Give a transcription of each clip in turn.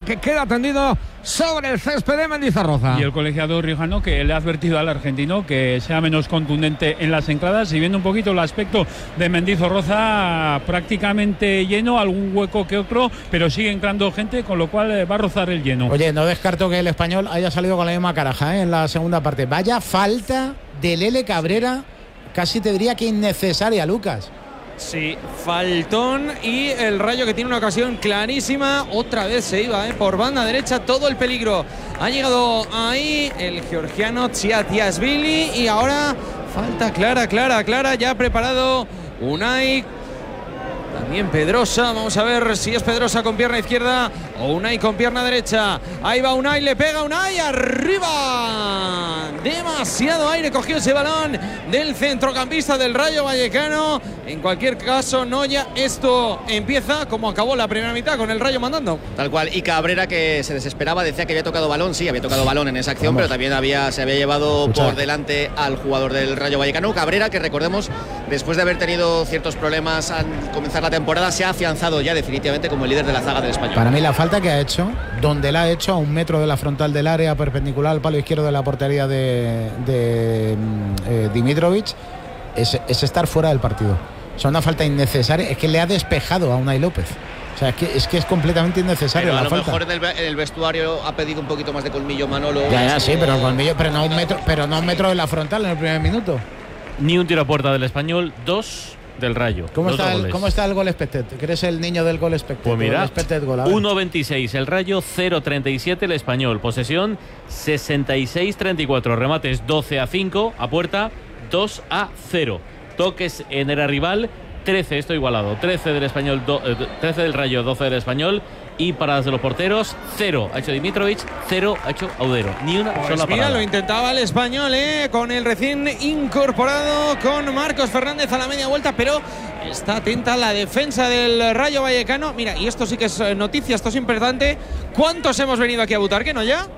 que queda tendido sobre el césped de Mendizorroza. Y el colegiado riojano que le ha advertido al argentino que sea menos contundente en las entradas, y viendo un poquito el aspecto de Mendizorroza, prácticamente lleno, algún hueco que otro, pero sigue entrando gente, con lo cual va a rozar el lleno. Oye, no descarto que el Español haya salido con la misma caraja, en la segunda parte. Vaya falta de Lele Cabrera, casi te diría que innecesaria, Lucas. Sí, faltón, y el Rayo que tiene una ocasión clarísima. Otra vez se iba por banda derecha, todo el peligro. Ha llegado ahí el georgiano Tsiatiashvili, y ahora falta clara. Ya ha preparado Unai. También Pedrosa, vamos a ver si es Pedrosa con pierna izquierda o Unai con pierna derecha. Ahí va Unai, le pega Unai, arriba. Demasiado aire cogió ese balón del centrocampista del Rayo Vallecano. En cualquier caso, Noya, esto empieza como acabó la primera mitad, con el Rayo mandando. Tal cual, y Cabrera, que se desesperaba, decía que había tocado balón. Sí, había tocado balón en esa acción, pero también se había llevado por delante al jugador del Rayo Vallecano. Cabrera, que recordemos, después de haber tenido ciertos problemas al comenzar la temporada, se ha afianzado ya definitivamente como el líder de la zaga del Español. Para mí la falta que ha hecho, donde la ha hecho, a 1 metro de la frontal del área, perpendicular al palo izquierdo de la portería de Dimitrovic, es estar fuera del partido. O sea, una falta innecesaria, es que le ha despejado a Unai López. O sea, es que es completamente innecesario. Pero a la lo falta. mejor en el vestuario ha pedido un poquito más de colmillo Manolo. Ya, sí, pero el colmillo, pero no a 1 metro de la frontal en el primer minuto. Ni un tiro a puerta del Español, 2 del Rayo. ¿Cómo está el gol expected? ¿Que eres el niño del gol expected? Pues mira, 1.26 el Rayo, 0.37 el Español. Posesión 66-34. Remates 12-5 a puerta, 2-0. Toques en era rival, 13, esto igualado. 13 del Español, 13 del Rayo, 12 del Español. Y paradas de los porteros, 0 ha hecho Dimitrovic, 0 ha hecho Audero. Ni una sola parada. Mira, lo intentaba el Español, con el recién incorporado, con Marcos Fernández a la media vuelta, pero está atenta la defensa del Rayo Vallecano. Mira, y esto sí que es noticia, esto es importante. ¿Cuántos hemos venido aquí a Butarque, no ya?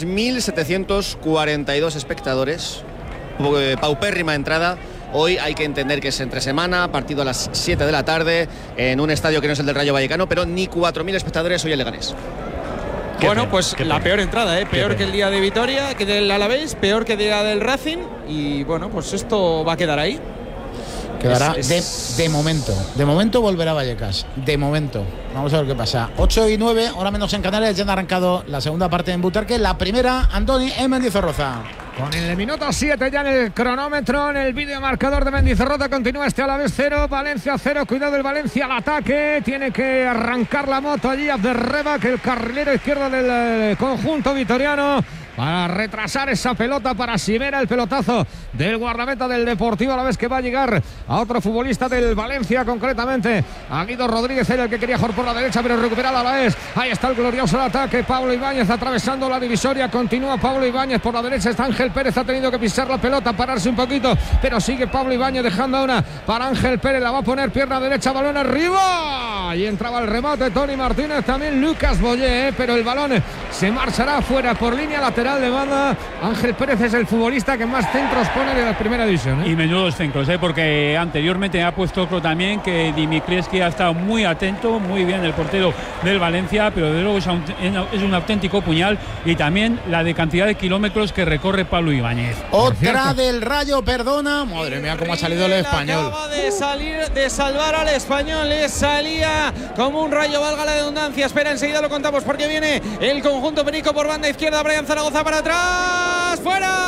3.742 espectadores. Paupérrima entrada. Hoy hay que entender que es entre semana, partido a las 7 de la tarde, en un estadio que no es el del Rayo Vallecano, pero ni 4.000 espectadores hoy en Leganés. Bueno, pues la peor entrada, peor que el día de Vitoria, que del Alavés, peor que el día del Racing, y bueno, pues esto va a quedar ahí. Quedará de momento. De momento volverá Vallecas. De momento. Vamos a ver qué pasa. 8:09, ahora menos en Canarias, ya han arrancado la segunda parte en Butarque. La primera, Andoni, en Mendizorroza. Con el minuto 7 ya en el cronómetro, en el videomarcador de Mendizorroza, continúa Alavés 0, Valencia 0. Cuidado el Valencia al ataque. Tiene que arrancar la moto allí Abderreba, que el carrilero izquierdo del conjunto vitoriano, para retrasar esa pelota, para si ver el pelotazo del guardameta del Deportivo Alavés, que va a llegar a otro futbolista del Valencia, concretamente a Guido Rodríguez, era el que quería jugar por la derecha, pero recupera a Alavés. Ahí está el glorioso ataque, Pablo Ibáñez atravesando la divisoria, continúa Pablo Ibáñez por la derecha, está Ángel Pérez, ha tenido que pisar la pelota, pararse un poquito, pero sigue Pablo Ibáñez dejando una para Ángel Pérez, la va a poner pierna derecha, balón arriba, y entraba el remate Tony Martínez, también Lucas Boyé, pero el balón se marchará fuera por línea lateral de banda. Ángel Pérez es el futbolista que más centros pone de la primera división. Y menudos centros, porque anteriormente ha puesto otro también, que Dimitrievski ha estado muy atento, muy bien el portero del Valencia, pero de luego es un auténtico puñal, y también la de cantidad de kilómetros que recorre Pablo Ibáñez. Otra del Rayo, perdona. Madre mía, cómo ha salido el Español. Acaba de salvar al Español, le salía como un rayo, valga la redundancia. Espera, enseguida lo contamos, porque viene el conjunto perico por banda izquierda. Brian Zaragoza para atrás,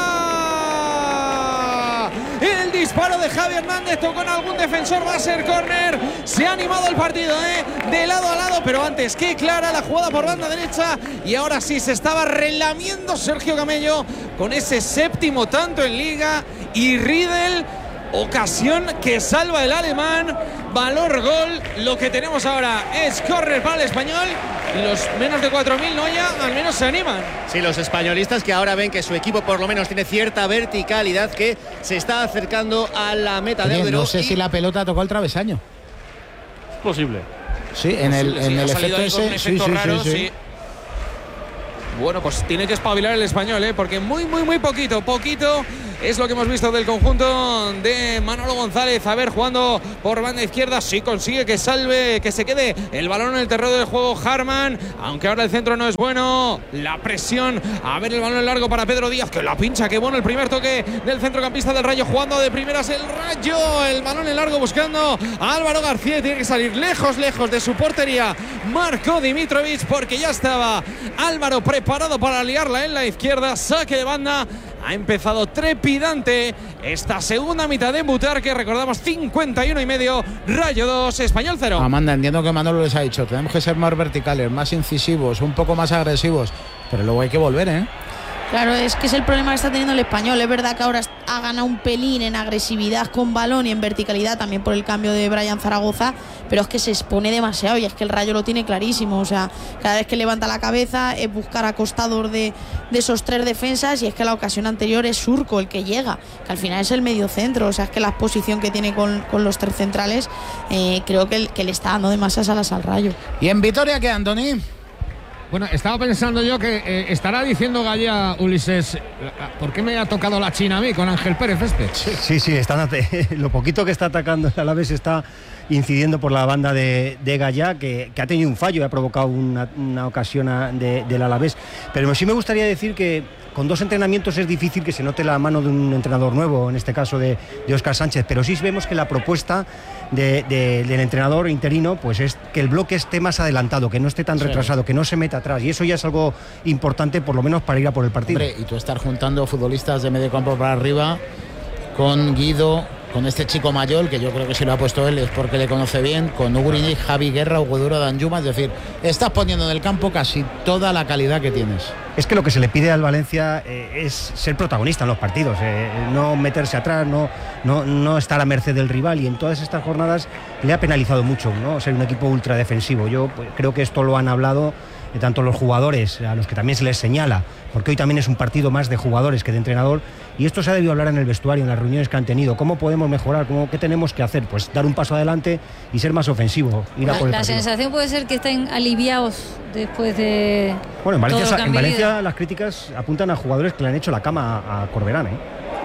fuera. El disparo de Javi Hernández tocó en algún defensor, va a ser córner. Se ha animado el partido, de lado a lado, pero antes qué clara la jugada por banda derecha, y ahora sí se estaba relamiendo Sergio Camello con ese 7º tanto en Liga, y Riedel, ocasión que salva el alemán, valor gol. Lo que tenemos ahora es córner para el Español, y los menos de 4.000 no ya al menos se animan. Sí, los españolistas, que ahora ven que su equipo por lo menos tiene cierta verticalidad, que se está acercando a la meta. Oye, de Audero. no sé si la pelota tocó el travesaño. Es posible. Sí, en el efecto ese. Sí. Bueno, pues tiene que espabilar el Español, porque muy poquito es lo que hemos visto del conjunto de Manolo González. A ver, jugando por banda izquierda, sí consigue que salve, que se quede el balón en el terreno del juego Harman, aunque ahora el centro no es bueno. La presión, a ver el balón largo para Pedro Díaz, que la pincha, qué bueno el primer toque del centrocampista del Rayo, jugando de primeras el Rayo, el balón en largo buscando a Álvaro García, tiene que salir lejos de su portería Marco Dimitrovic, porque ya estaba Álvaro preparado para liarla en la izquierda. Saque de banda. Ha empezado trepidante esta segunda mitad de Butarque. Recordamos 51,5, Rayo 2, Español 0. Amanda, entiendo que Manolo les ha dicho, tenemos que ser más verticales, más incisivos, un poco más agresivos, pero luego hay que volver, ¿eh? Claro, es que es el problema que está teniendo el Español. Es verdad que ahora ha ganado un pelín en agresividad con balón y en verticalidad, también por el cambio de Brian Zaragoza, pero es que se expone demasiado y es que el Rayo lo tiene clarísimo. O sea, cada vez que levanta la cabeza es buscar acostador de esos tres defensas, y es que la ocasión anterior es Surco el que llega, que al final es el medio centro. O sea, es que la exposición que tiene con los tres centrales, creo que le está dando demasiadas alas al Rayo. ¿Y en Vitoria qué, Antoni? Bueno, estaba pensando yo que estará diciendo Gallá, Ulises, ¿por qué me ha tocado la China a mí con Ángel Pérez este? Sí, lo poquito que está atacando el Alavés está incidiendo por la banda de Gallá, que ha tenido un fallo y ha provocado una ocasión del Alavés. Pero sí me gustaría decir que con 2 entrenamientos es difícil que se note la mano de un entrenador nuevo, en este caso de Óscar Sánchez, pero sí vemos que la propuesta del entrenador interino pues es que el bloque esté más adelantado, que no esté tan retrasado, que no se meta atrás, y eso ya es algo importante, por lo menos para ir a por el partido. Hombre, y tú estar juntando futbolistas de medio campo para arriba con Guido, con este chico Mayol, que yo creo que si lo ha puesto él es porque le conoce bien, con Ugrini, Javi Guerra, Hugo Duro, Danjuma, es decir, estás poniendo en el campo casi toda la calidad que tienes. Es que lo que se le pide al Valencia es ser protagonista en los partidos, no meterse atrás, no estar a merced del rival, y en todas estas jornadas le ha penalizado mucho, ¿no? Ser un equipo ultra defensivo. Yo creo que esto lo han hablado tanto los jugadores, a los que también se les señala, porque hoy también es un partido más de jugadores que de entrenador, y esto se ha debido hablar en el vestuario, en las reuniones que han tenido. ¿Cómo podemos mejorar? ¿Qué tenemos que hacer? Pues dar un paso adelante y ser más ofensivo. La sensación puede ser que estén aliviados después de... Bueno, en Valencia las críticas apuntan a jugadores que le han hecho la cama a Corberán, ¿eh?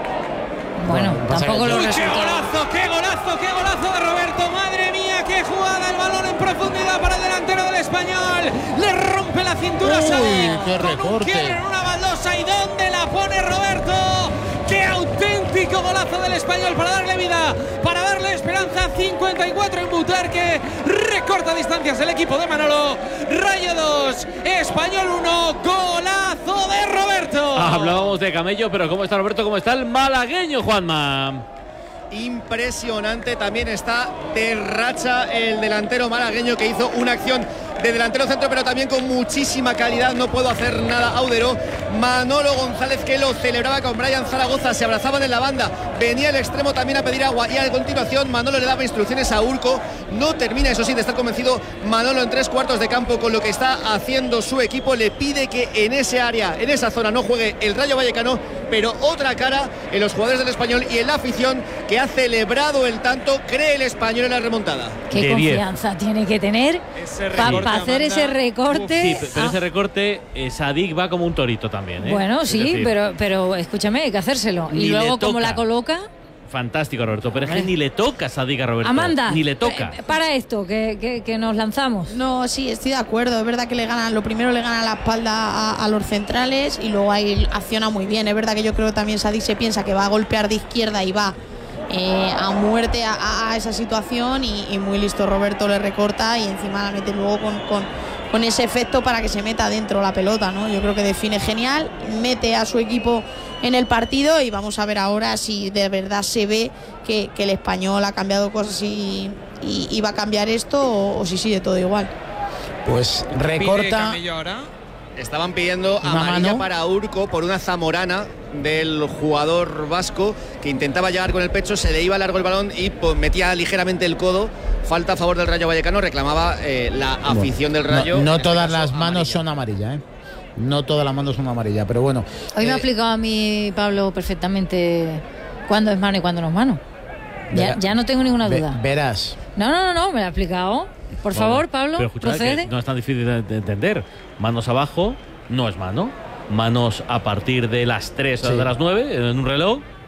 Bueno, tampoco lo resulta. ¡Qué golazo de Roberto! ¡Madre mía, qué jugada! El balón en profundidad para el delantero del Español. Le rompe la cintura a Sadik. ¡Qué recorte! En una baldosa. ¿Y dónde la pone Roberto? ¡Qué auténtico golazo del Español para darle vida, para darle esperanza! 54 en Butarque. Recorta distancias el equipo de Manolo. Rayo 2, Español 1. Golazo de Roberto. Hablábamos de Camello, pero ¿cómo está Roberto? ¿Cómo está el malagueño, Juanma? Impresionante, también está de racha el delantero malagueño, que hizo una acción de delantero centro, pero también con muchísima calidad. No puedo hacer nada, Audero. Manolo González, que lo celebraba con Brian Zaragoza, se abrazaban en la banda, venía el extremo también a pedir agua, y a continuación Manolo le daba instrucciones a Urco. No termina, eso sí, de estar convencido Manolo en 3/4 de campo con lo que está haciendo su equipo. Le pide que en ese área, en esa zona, no juegue el Rayo Vallecano, pero otra cara en los jugadores del Español y en la afición, que ha celebrado el tanto. Cree el Español en la remontada. Qué confianza tiene que tener para hacer ese recorte. Sí, pero ese recorte, Sadik va como un torito también, ¿eh? Bueno, sí, pero escúchame, hay que hacérselo. Y luego, como la coloca... Fantástico, Roberto, pero es que ni le toca a Sadik a Roberto. Amanda, ni le toca. Para esto, que nos lanzamos. No, sí, estoy de acuerdo. Es verdad que lo primero le gana la espalda a los centrales, y luego ahí acciona muy bien. Es verdad que yo creo que también Sadik se piensa que va a golpear de izquierda y va a muerte a esa situación, y muy listo Roberto le recorta y encima la mete luego con ese efecto para que se meta dentro la pelota, ¿no? Yo creo que define genial, mete a su equipo en el partido, y vamos a ver ahora si de verdad se ve que el Español ha cambiado cosas y va a cambiar esto, o si sigue todo igual. Pues recorta. Estaban pidiendo amarilla para Urco por una zamorana del jugador vasco, que intentaba llegar con el pecho, se le iba largo el balón y metía ligeramente el codo. Falta a favor del Rayo Vallecano, reclamaba la afición del Rayo. No todas las manos son amarillas, ¿eh? No todas las manos son amarillas, pero bueno. Hoy me ha explicado a mí, Pablo, perfectamente cuándo es mano y cuándo no es mano. Ya no tengo ninguna duda. Verás. No, me lo ha explicado. Por favor, Pablo, pero procede. No es tan difícil de entender. Manos abajo no es mano. Manos a partir de las 3 o de las 9 en un reloj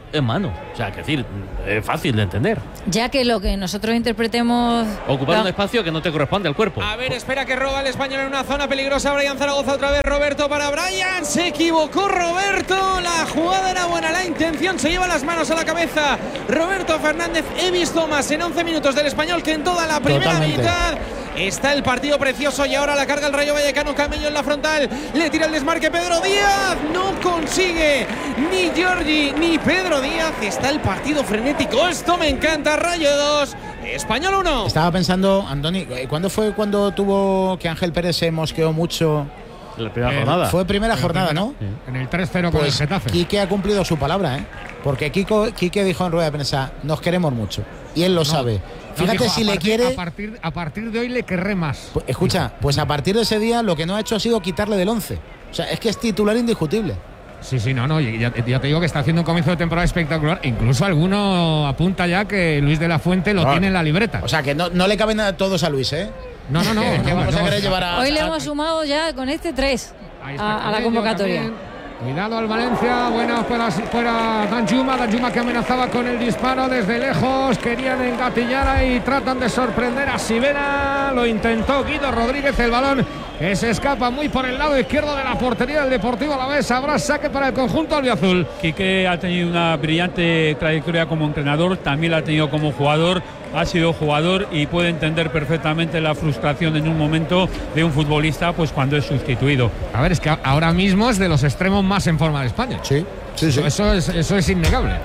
es mano. O sea, que decir, es fácil de entender. Ya que lo que nosotros interpretemos... Ocupar un espacio que no te corresponde al cuerpo. A ver, espera que roba el español en una zona peligrosa. Brian Zaragoza otra vez. Roberto para Brian. Se equivocó Roberto. La jugada era buena. La intención se lleva las manos a la cabeza. Roberto Fernández. He visto más en 11 minutos del español que en toda la primera mitad. Está el partido precioso y ahora la carga el Rayo Vallecano. Camello en la frontal. Le tira el desmarque Pedro Díaz. No consigue ni Giorgi ni Pedro Díaz. Está el partido frenético. Esto me encanta. Rayo 2, Español 1. Estaba pensando, Andoni, ¿cuándo fue cuando tuvo que Ángel Pérez se mosqueó mucho? La primera jornada. Fue primera jornada, ¿no? Sí. En el 3-0 con el Getafe. Quique ha cumplido su palabra, ¿eh? Porque Quique dijo en rueda de prensa, nos queremos mucho. Y él lo sabe. Fíjate, dijo, si le quiere... A partir de hoy le querré más. Pues, escucha, pues a partir de ese día lo que no ha hecho ha sido quitarle del 11. O sea, es que es titular indiscutible. Sí, no, ya te digo que está haciendo un comienzo de temporada espectacular. Incluso alguno apunta ya que Luis de la Fuente lo tiene en la libreta. O sea, que no le caben a todos a Luis, ¿eh? No. Que vamos a querer llevar a... Hoy le hemos sumado ya con este 3 a la convocatoria. También. Cuidado al Valencia, buena fuera Danjuma que amenazaba con el disparo desde lejos, querían engatillar ahí, tratan de sorprender a Sivera, lo intentó Guido Rodríguez, el balón que se escapa muy por el lado izquierdo de la portería del Deportivo Alavés. Habrá saque para el conjunto albiazul. Quique ha tenido una brillante trayectoria como entrenador, también la ha tenido como jugador. Ha sido jugador y puede entender perfectamente la frustración en un momento de un futbolista, pues cuando es sustituido. A ver, es que ahora mismo es de los extremos más en forma de España. Sí. Eso es innegable.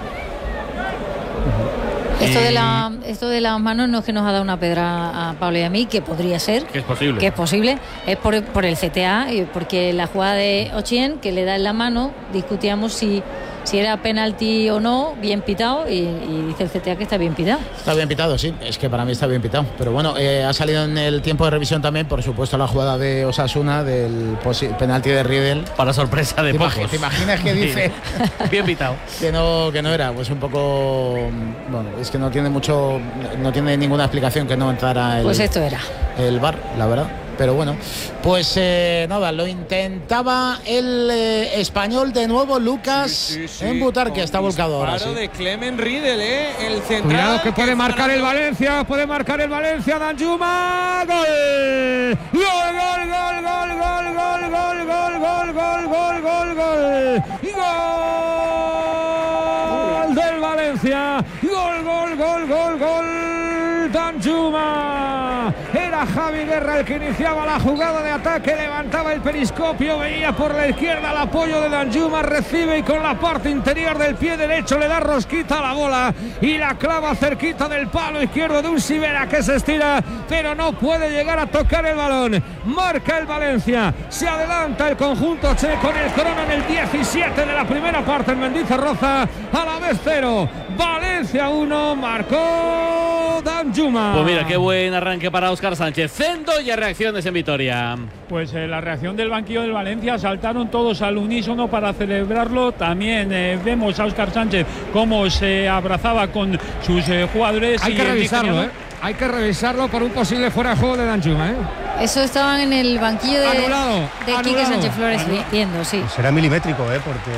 Esto de las manos no es que nos ha dado una pedra a Pablo y a mí, que podría ser. Que es posible. Que es posible. Es por el CTA, porque la jugada de Ochien, que le da en la mano, discutíamos si era penalti o no, bien pitado, y dice el CTA que está bien pitado. Está bien pitado, sí, es que para mí está bien pitado. Pero bueno, ha salido en el tiempo de revisión también, por supuesto, la jugada de Osasuna, del penalti de Riedel. Para sorpresa de pocos. ¿Te imaginas que dice bien pitado? que no era? Pues un poco... Bueno, es que no tiene ninguna explicación que no entrara pues esto era el VAR, la verdad. Pero bueno, pues nada, lo intentaba el español de nuevo, Lucas en Butarque, está volcado ahora. Paro de Clement Riedel, el central. Cuidado que puede marcar el Valencia, Danjuma, gol del Valencia, gol Danjuma. Era Javi Guerra el que iniciaba la jugada de ataque, levantaba el periscopio, veía por la izquierda el apoyo de Danjuma, recibe y con la parte interior del pie derecho le da rosquita a la bola y la clava cerquita del palo izquierdo de un Sivera que se estira, pero no puede llegar a tocar el balón. Marca el Valencia, se adelanta el conjunto che con el crono en el 17 de la primera parte en Mendizorroza. Alavés 0, Valencia 1, marcó Danjuma. Pues mira, qué buen arranque para Óscar Sánchez. Cendo y reacciones en Vitoria. Pues la reacción del banquillo del Valencia, saltaron todos al unísono para celebrarlo. También vemos a Óscar Sánchez cómo se abrazaba con sus jugadores. Hay que revisarlo, hay que revisarlo por un posible fuera de juego de Danjuma, Eso estaban en el banquillo de Quique Sánchez Flores viendo, sí. Será milimétrico, porque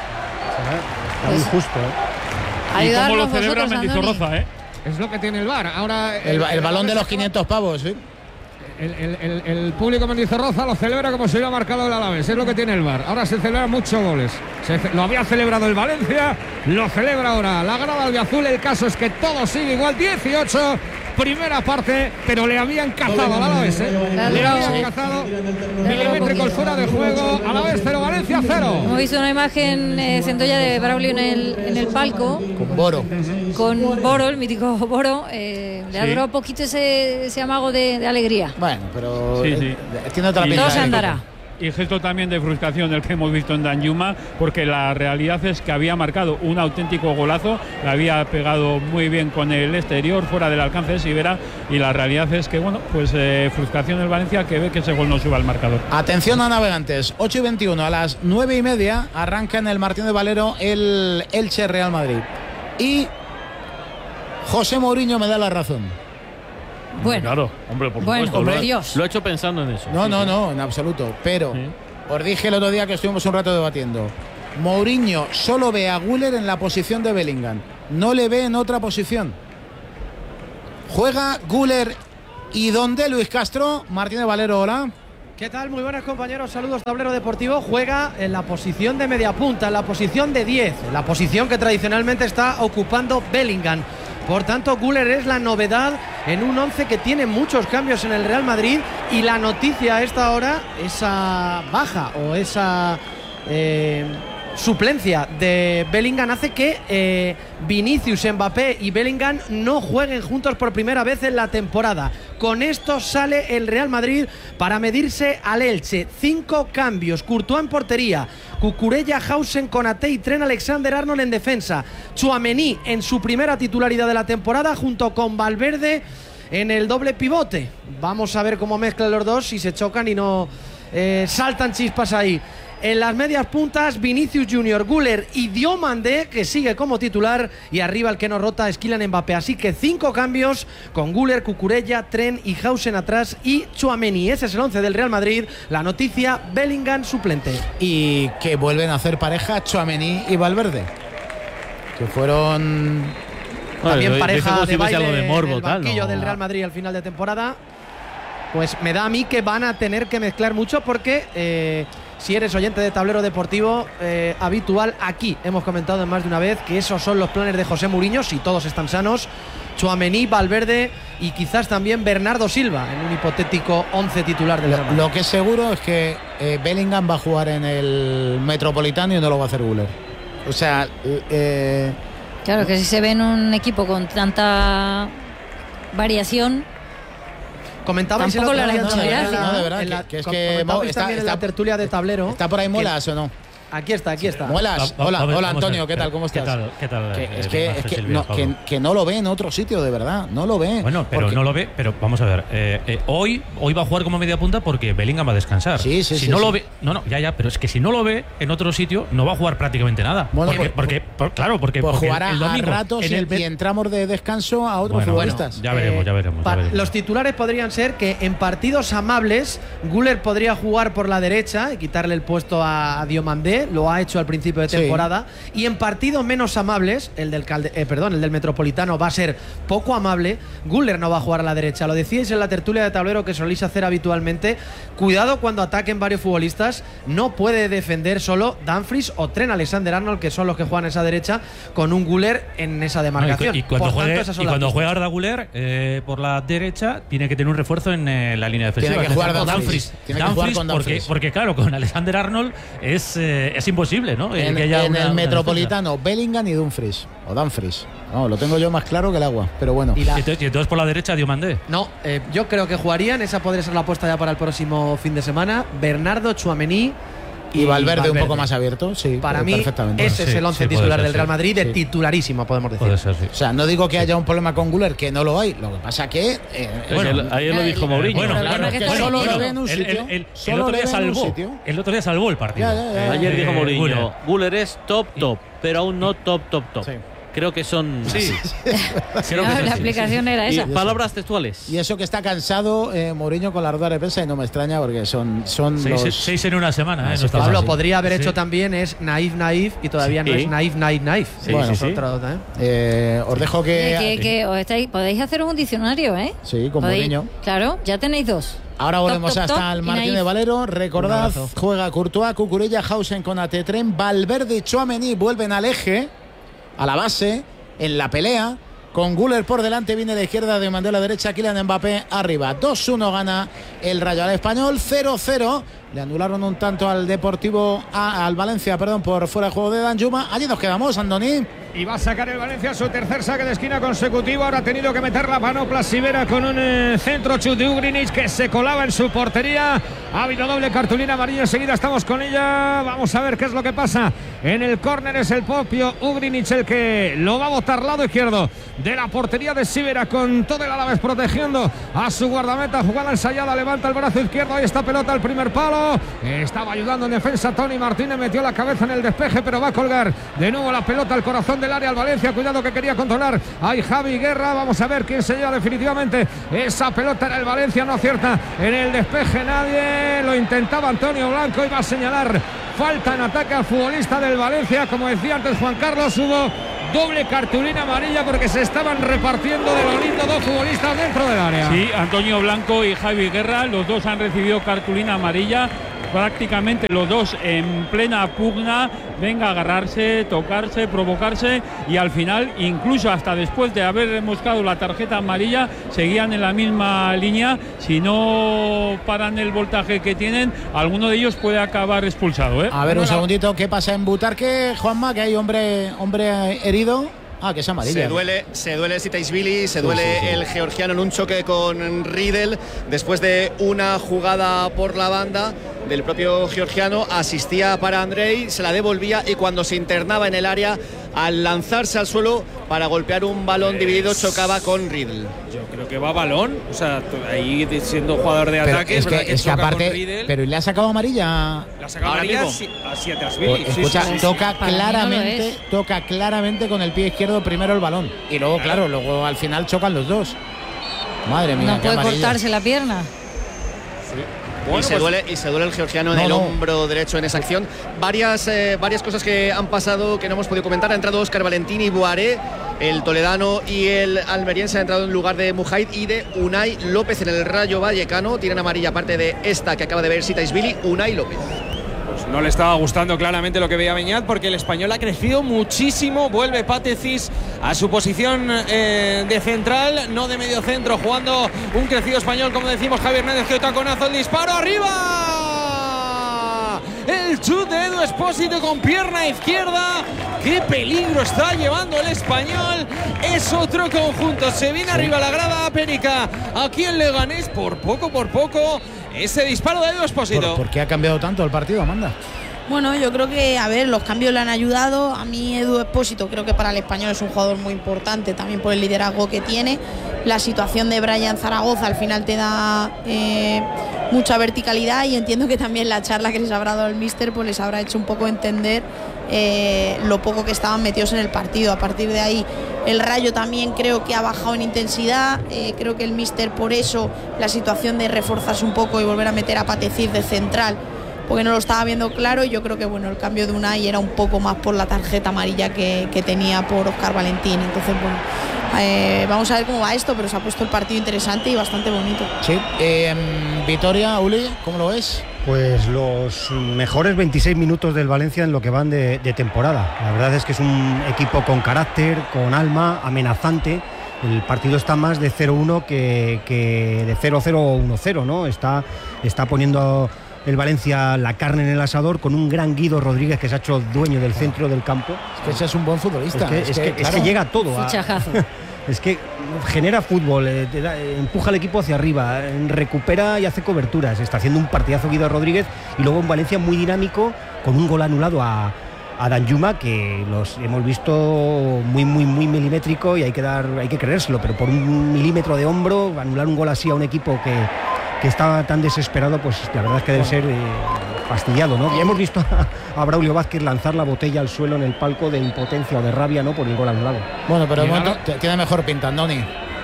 está muy justo. Y cómo lo celebra Mendizorroza, Es lo que tiene el VAR. Ahora el balón de los 500 pavos, ¿sí? El público Mendizorroza lo celebra como si hubiera marcado el Alavés. Es lo que tiene el VAR. Ahora se celebran muchos goles. Lo había celebrado el Valencia, lo celebra ahora la grada albiazul. El caso es que todo sigue igual. 18, primera parte, pero le habían cazado al Alavés. Le habían cazado. Milimétricos fuera de juego. Alavés 0, Valencia 0. Hemos visto una imagen centolla de Braulio en el palco. Con Boro, el mítico Boro. Le ha durado poquito ese amago de alegría. Bueno, pero sí. Tiene otra pinta. Todo se andará. Y gesto también de frustración el que hemos visto en Danjuma, porque la realidad es que había marcado un auténtico golazo, le había pegado muy bien con el exterior, fuera del alcance de Sivera, y la realidad es que, bueno, pues frustración del Valencia, que ve que ese gol no suba al marcador. Atención a navegantes, 8:21, a las 9:30 arranca en el Martín de Valero el Elche Real Madrid. Y José Mourinho me da la razón. Bueno, claro, hombre, por supuesto. Hombre, Dios. Lo he hecho pensando en eso. No, en absoluto. Pero os dije el otro día que estuvimos un rato debatiendo. Mourinho solo ve a Güler en la posición de Bellingham, no le ve en otra posición. Juega Güler y donde Luis Castro. Martínez Valero, hola. ¿Qué tal? Muy buenas, compañeros, saludos. Tablero Deportivo. Juega en la posición de media punta, en la posición de 10, en la posición que tradicionalmente está ocupando Bellingham. Por tanto, Güler es la novedad en un 11 que tiene muchos cambios en el Real Madrid, y la noticia a esta hora, esa baja o esa suplencia de Bellingham hace que Vinicius, Mbappé y Bellingham no jueguen juntos por primera vez en la temporada. Con esto sale el Real Madrid para medirse al Elche. 5 cambios: Courtois en portería, Cucurella, Hausen, Konaté y Trent Alexander-Arnold en defensa, Tchouaméni en su primera titularidad de la temporada junto con Valverde en el doble pivote. Vamos a ver cómo mezclan los dos, si se chocan y no saltan chispas ahí. En las medias puntas, Vinicius Junior, Güler y Diomandé, que sigue como titular, y arriba el que no rota es Kylian Mbappé. Así que 5 cambios con Güler, Cucurella, Trent y Hausen atrás y Tchouaméni. Ese es el 11 del Real Madrid. La noticia: Bellingham suplente. Y que vuelven a hacer pareja Tchouaméni y Valverde, que fueron también pareja de baile de morbo, en el banquillo tal, ¿no? del Real Madrid al final de temporada. Pues me da a mí que van a tener que mezclar mucho, porque si eres oyente de Tablero Deportivo habitual, aquí hemos comentado más de una vez que esos son los planes de José Mourinho, si todos están sanos: Tchouaméni, Valverde y quizás también Bernardo Silva en un hipotético 11 titular del Real Madrid. Lo que es seguro es que Bellingham va a jugar en el Metropolitano y no lo va a hacer Güler. O sea, claro que si se ve en un equipo con tanta variación. Comentabais tampoco el otro día, mucha gracia. No, de verdad, que es que también en la tertulia de Tablero. ¿Está por ahí Muelas o no? Aquí está. Muelas, hola Antonio, ¿qué tal? ¿Cómo estás? ¿Qué tal? Que no lo ve en otro sitio, de verdad, no lo ve. Bueno, pero no lo ve, pero vamos a ver, hoy va a jugar como media punta porque Bellingham va a descansar. Si no lo ve, pero es que si no lo ve en otro sitio no va a jugar prácticamente nada. Bueno, porque jugará el domingo, a ratos y entramos de descanso a otros futbolistas. Ya veremos. Los titulares podrían ser que en partidos amables Güler podría jugar por la derecha y quitarle el puesto a Diomandé. Lo ha hecho al principio de temporada. Y en partidos menos amables, el del Metropolitano va a ser poco amable, Güler no va a jugar a la derecha. Lo decíais en la tertulia de Tablero, que soléis hacer habitualmente. Cuidado cuando ataquen varios futbolistas. No puede defender solo Dumfries o Trent Alexander-Arnold, que son los que juegan esa derecha, con un Güler en esa demarcación. Y cuando juega Arda Güler por la derecha, tiene que tener un refuerzo en la línea defensiva. Tiene que jugar Dumfries. Porque claro, con Alexander-Arnold es imposible, ¿no? En el Metropolitano, Bellingham y Dumfries. O Dumfries. No, lo tengo yo más claro que el agua, pero bueno. ¿Y entonces por la derecha Diomandé? No, yo creo que jugarían, esa podría ser la apuesta ya para el próximo fin de semana, Bernardo, Tchouaméni y Valverde un poco más abierto, sí. Para mí, ese es el 11 titular del Real Madrid, de titularísimo, podemos decir. Puede ser, sí. O sea, no digo que haya un problema con Güler, que no lo hay. Lo que pasa que ayer lo dijo Mourinho. Solo lo ve en un sitio. El otro día salvó el partido. Ayer dijo Mourinho: Güler es top, pero aún no top. Sí. Creo que son. Sí. La explicación era esa. Palabras textuales. Y eso que está cansado Mourinho con la rueda de prensa, y no me extraña porque son seis en una semana. Pablo podría haber hecho también es naif y todavía no es naif. Os dejo que podéis hacer un diccionario, ¿eh? Sí, con Mourinho. Claro, ya tenéis 2. Ahora volvemos hasta el Martínez Valero. Recordad, juega Courtois, Cucurella, Hausen, Konaté, Trent, Valverde y Tchouaméni vuelven al eje, a la base, en la pelea, con Güler por delante, viene de izquierda, de Mandela derecha, Kylian Mbappé arriba. 2-1 gana el Rayo al Español, 0-0. Le anularon un tanto al al Valencia, por fuera de juego de Danjuma. Allí nos quedamos, Andoni. Y va a sacar el Valencia su tercer saque de esquina consecutivo. Ahora ha tenido que meter la manopla Sivera con un centro chut de Ugrinic que se colaba en su portería. Ha habido doble cartulina amarilla. Enseguida estamos con ella. Vamos a ver qué es lo que pasa. En el córner es el propio Ugrinic el que lo va a botar lado izquierdo de la portería de Sivera, con todo el Alavés protegiendo a su guardameta. Jugada ensayada, levanta el brazo izquierdo. Ahí está pelota al primer palo. Estaba ayudando en defensa Tony Martínez, metió la cabeza en el despeje, pero va a colgar de nuevo la pelota al corazón del área al Valencia. Cuidado que quería controlar ahí Javi Guerra. Vamos a ver quién se lleva definitivamente esa pelota. Era el Valencia, no acierta en el despeje nadie. Lo intentaba Antonio Blanco y va a señalar falta en ataque al futbolista del Valencia. Como decía antes Juan Carlos, hubo doble cartulina amarilla porque se estaban repartiendo de lo lindo dos futbolistas dentro del área. Sí, Antonio Blanco y Javi Guerra, los dos han recibido cartulina amarilla. Prácticamente los dos en plena pugna, venga a agarrarse, tocarse, provocarse, y al final, incluso hasta después de haber moscado la tarjeta amarilla, seguían en la misma línea. Si no paran el voltaje que tienen, alguno de ellos puede acabar expulsado, ¿eh? A ver, un segundito, ¿qué pasa en Butarque, Juanma? Que hay hombre herido. Ah, que es amarilla. Se duele Sitaishvili, se duele el georgiano en un choque con Riedel después de una jugada por la banda del propio georgiano. Asistía para Andrei, se la devolvía y cuando se internaba en el área, al lanzarse al suelo para golpear un balón dividido, chocaba con Riedel. Yo creo que va balón, o sea, ahí siendo jugador de ataque, es que aparte, pero ¿le ha sacado amarilla? Le ha sacado amarilla a Sitaishvili. Escucha, toca claramente con el pie izquierdo primero el balón y luego, claro, luego al final chocan los dos. Madre mía. No puede cortarse la pierna. Bueno, y se duele el georgiano en el hombro derecho en esa acción. Varias cosas que han pasado que no hemos podido comentar. Ha entrado Óscar Valentín y Boaré, el toledano y el almeriense. Ha entrado en lugar de Mujaid y de Unai López en el Rayo Vallecano. Tienen amarilla aparte de esta que acaba de ver Sitaishvili, Unai López. No le estaba gustando claramente lo que veía Beñat, porque el español ha crecido muchísimo. Vuelve Patecis a su posición de central, no de medio centro, jugando un crecido español, como decimos. Javi Hernández, que taconazo, el disparo arriba. El chute de Edu Expósito con pierna izquierda. Qué peligro está llevando el español. Es otro conjunto. Se viene arriba la grada Périca. Aquí en Leganés, por poco. Ese disparo de Edu Expósito. ¿Por qué ha cambiado tanto el partido, Amanda? Bueno, yo creo que, a ver, los cambios le han ayudado. A mí Edu Expósito creo que para el español es un jugador muy importante, también por el liderazgo que tiene. La situación de Brian Zaragoza al final te da mucha verticalidad, y entiendo que también la charla que les habrá dado el míster pues les habrá hecho un poco entender lo poco que estaban metidos en el partido. A partir de ahí el Rayo también creo que ha bajado en intensidad. Creo que el míster, por eso la situación de reforzarse un poco y volver a meter a Patecis de central, porque no lo estaba viendo claro. Y yo creo que bueno, el cambio de Unai era un poco más por la tarjeta amarilla que tenía por Óscar Valentín. Entonces bueno, vamos a ver cómo va esto, pero se ha puesto el partido interesante y bastante bonito. Sí. Vitoria, Uli, ¿cómo lo ves? Pues los mejores 26 minutos del Valencia en lo que van de temporada. La verdad es que es un equipo con carácter, con alma, amenazante. El partido está más de 0-1 que de 0-0 o 1-0, ¿no? Está poniendo el Valencia la carne en el asador, con un gran Guido Rodríguez que se ha hecho dueño del centro del campo. Es que ese es un buen futbolista. Es que llega a todo. Es que genera fútbol, empuja al equipo hacia arriba, recupera y hace coberturas. Está haciendo un partidazo Guido Rodríguez, y luego un Valencia muy dinámico, con un gol anulado a Danjuma, que los hemos visto muy milimétrico, y hay que creérselo, pero por un milímetro de hombro anular un gol así a un equipo que estaba tan desesperado, pues la verdad es que debe ser fastidiado, ¿no? Y hemos visto a Braulio Vázquez lanzar la botella al suelo en el palco de impotencia o de rabia, ¿no?, por el gol anulado. Bueno, pero tiene mejor pinta, Andoni.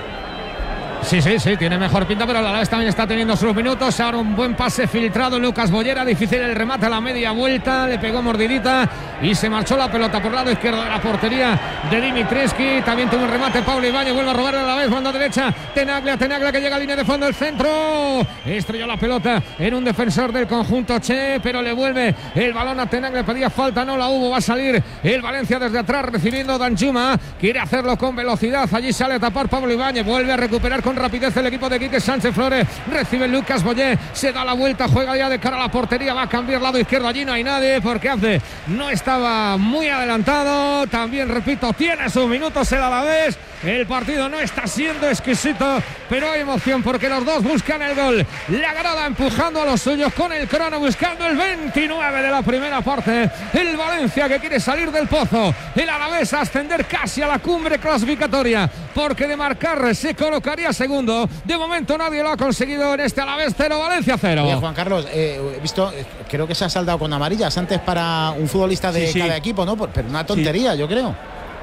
Sí, tiene mejor pinta, pero a la vez también está teniendo sus minutos. Ahora un buen pase filtrado, Lucas Bollera, difícil el remate a la media vuelta, le pegó mordidita y se marchó la pelota por el lado izquierdo de la portería de Dimitrescu. También tuvo un remate Pablo Ibáñez, vuelve a robar a la vez, banda derecha, Tenaglia que llega a línea de fondo, el centro, estrelló la pelota en un defensor del conjunto Che, pero le vuelve el balón a Tenaglia, pedía falta, no la hubo, va a salir el Valencia desde atrás recibiendo Danjuma, quiere hacerlo con velocidad, allí sale a tapar Pablo Ibáñez, vuelve a recuperar con rapidez el equipo de Quique Sánchez Flores, recibe Lucas Boyer, se da la vuelta, juega ya de cara a la portería, va a cambiar lado izquierdo, allí no hay nadie porque no estaba muy adelantado. También repito, tiene sus minutos el Alavés, el partido no está siendo exquisito, pero hay emoción porque los dos buscan el gol, la grada empujando a los suyos con el crono, buscando el 29 de la primera parte, el Valencia que quiere salir del pozo, el Alavés a ascender casi a la cumbre clasificatoria, porque de marcar se colocaría segundo. De momento nadie lo ha conseguido en este Alavés 0, Valencia 0. Oye, Juan Carlos, he visto, creo que se ha saldado con amarillas antes para un futbolista de cada equipo, ¿no? Pero una tontería, yo creo.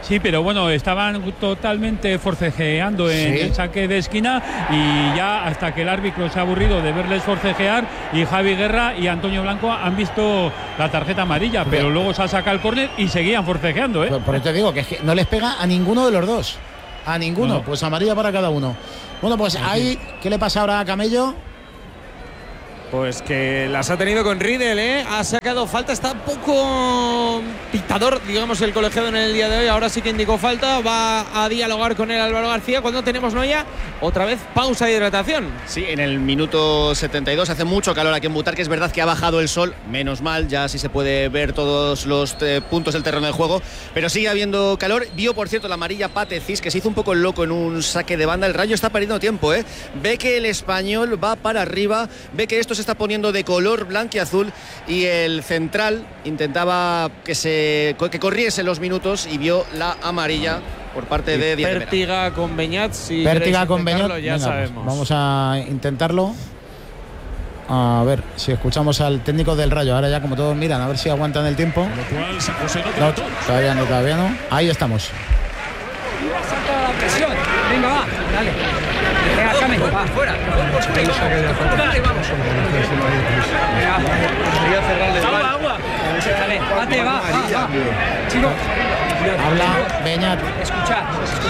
Sí, pero bueno, estaban totalmente forcejeando en el saque de esquina y ya hasta que el árbitro se ha aburrido de verles forcejear y Javi Guerra y Antonio Blanco han visto la tarjeta amarilla, pero luego se ha sacado el córner y seguían forcejeando, ¿eh? Por eso te digo que es que no les pega a ninguno de los dos. A ninguno, no. Pues amarilla para cada uno. Bueno, pues ahí, ¿qué le pasa ahora a Camello? Pues que las ha tenido con Riedel, ha sacado falta, está un poco pictador, digamos, el colegiado en el día de hoy. Ahora sí que indicó falta, va a dialogar con él Álvaro García. Cuando tenemos Noia, otra vez pausa de hidratación. Sí, en el minuto 72 hace mucho calor aquí en Butarque. Es verdad que ha bajado el sol, menos mal, ya sí se puede ver todos los puntos del terreno de juego, pero sigue habiendo calor. Vio, por cierto, la amarilla Pate Cis, que se hizo un poco loco en un saque de banda. El Rayo está perdiendo tiempo, ve que el Español va para arriba, ve que esto se está poniendo de color blanquiazul y el central intentaba que corriese los minutos y vio la amarilla por parte de Díaz de Mera. Pértiga con Beñat, si Pértiga con Beñat, ya sabemos. Vamos a intentarlo. A ver si escuchamos al técnico del Rayo. Ahora ya, como todos miran, a ver si aguantan el tiempo. No, todavía no. Ahí estamos. Salta la presión. Venga, va, dale. Venga, Came, va, fuera. Agua. Dale, bate, va. Chicos. Habla Beñat. Escuchad.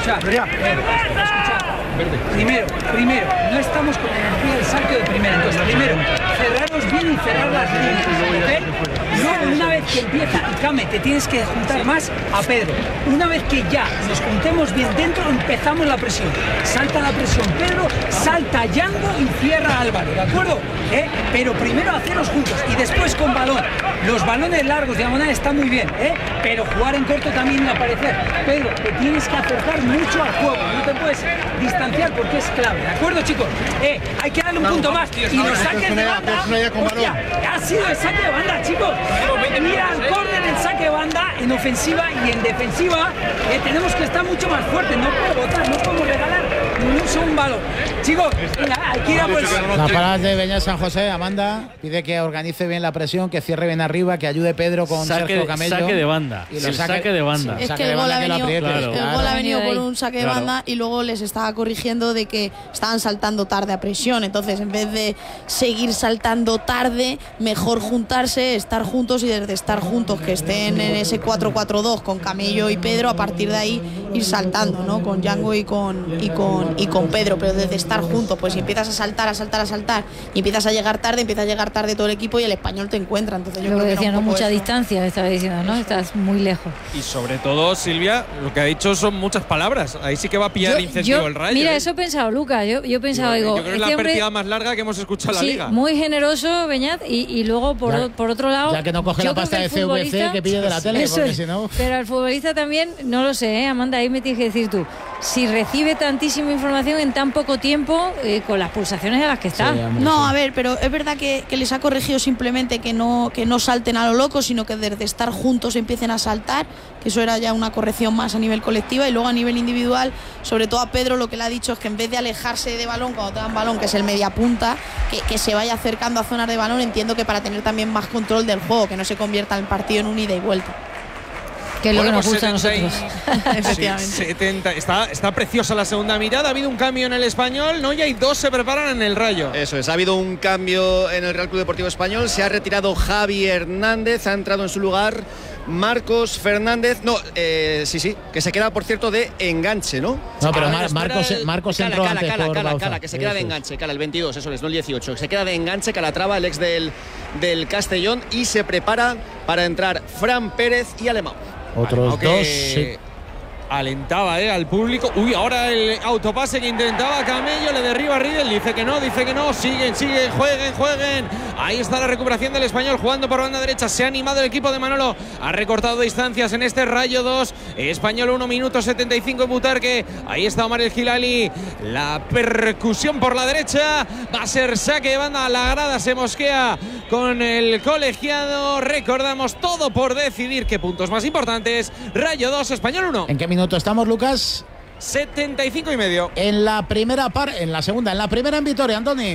Primero, no estamos con energía del saque de primera. Entonces, primero, cerraros bien y cerrar las líneas, ¿ok? Luego, una vez que empieza, y Came, te tienes que juntar más a Pedro. Una vez que ya nos juntemos bien dentro, empezamos la presión. Salta la presión Pedro, salta Yango y cierra Álvaro, ¿de acuerdo? Pero primero hacerlos juntos y después con balón. Los balones largos, diagonales, están muy bien, pero jugar en corto también va a aparecer. Pedro, te tienes que acercar mucho al juego, no te puedes distanciar porque es clave, ¿de acuerdo, chicos? Hay que darle un punto más. Y los saques de banda, hostia, ha sido el saque de banda, chicos. Mira al córner el saque de banda en ofensiva y en defensiva. Tenemos que estar mucho más fuertes, no puedo botar, no podemos regalar ni un solo balón. Chicos, hay que ir a bolsa. Las palabras de Beñat San José. Amanda pide que organice bien la presión, que cierre bien arriba, que ayude Pedro con Sergio Camello. Saque de banda. Y el saque de banda. Es que el gol ha venido por un saque de banda y luego les estaba corrigiendo de que estaban saltando tarde a presión. Entonces, en vez de seguir saltando tarde, mejor juntarse, estar juntos y desde estar juntos, que estén en ese 4-4-2 con Camello y Pedro, a partir de ahí ir saltando, ¿no? Con Yango y con Pedro, pero desde estar juntos, pues si empiezas a saltar y empiezas a llegar tarde, empieza a llegar tarde todo el equipo y el Español te encuentra. Entonces yo creo que decía, no mucha eso. Distancia, estaba diciendo, ¿no? Estás muy lejos. Y sobre todo, Silvia, lo que ha dicho son muchas palabras. Ahí sí que va a pillar incentivo el Rayo. Mira, eso he pensado, Lucas. Yo he pensado, yo creo que es la partida más larga que hemos escuchado en la liga. Muy generoso, Beñat, y luego por otro lado, ya que no coge la pasta de CVC que pide de la tele, porque si no. Pero al futbolista también, no lo sé, Amanda, ahí me tienes que decir tú. Si recibe tantísima información en tan poco tiempo, con las pulsaciones en las que está. No, a ver, pero es verdad que les ha corregido simplemente que no salten a lo loco, sino que desde estar juntos empiecen a saltar, que eso era ya una corrección más a nivel colectiva. Y luego a nivel individual, sobre todo a Pedro, lo que le ha dicho es que en vez de alejarse de balón cuando te dan balón, que es el mediapunta, que se vaya acercando a zonas de balón, entiendo que para tener también más control del juego, que no se convierta el partido en un ida y vuelta. Que es lo que nos gusta a nosotros. Efectivamente. 70, está preciosa la segunda mitad. Ha habido un cambio en el Español, ¿no? Y hay dos se preparan en el Rayo. Eso es, ha habido un cambio en el Real Club Deportivo Español. Se ha retirado Javi Hernández, ha entrado en su lugar Marcos Fernández. No, sí, que se queda, por cierto, de enganche, ¿no? No, pero Marcos entró antes por Cala, que se queda de enganche. Cala, el 22, eso es, no el 18. Se queda de enganche, Calatrava, el ex del Castellón, y se prepara para entrar Fran Pérez y Alemão. Otros dos, sí. Alentaba al público. Uy, ahora el autopase que intentaba Camello, le derriba a Riedel, dice que no, siguen, jueguen. Ahí está la recuperación del Español jugando por banda derecha. Se ha animado el equipo de Manolo, ha recortado distancias en este Rayo 2, Español 1 minuto 75 en Butarque. Ahí está Omar El Hilali, la percusión por la derecha, va a ser saque de banda, la grada se mosquea con el colegiado. Recordamos, todo por decidir qué puntos más importantes. Rayo 2, Español 1. ¿En qué minuto estamos, Lucas? 75 y medio. En la primera en la segunda, en la primera en Vitoria, Antoni.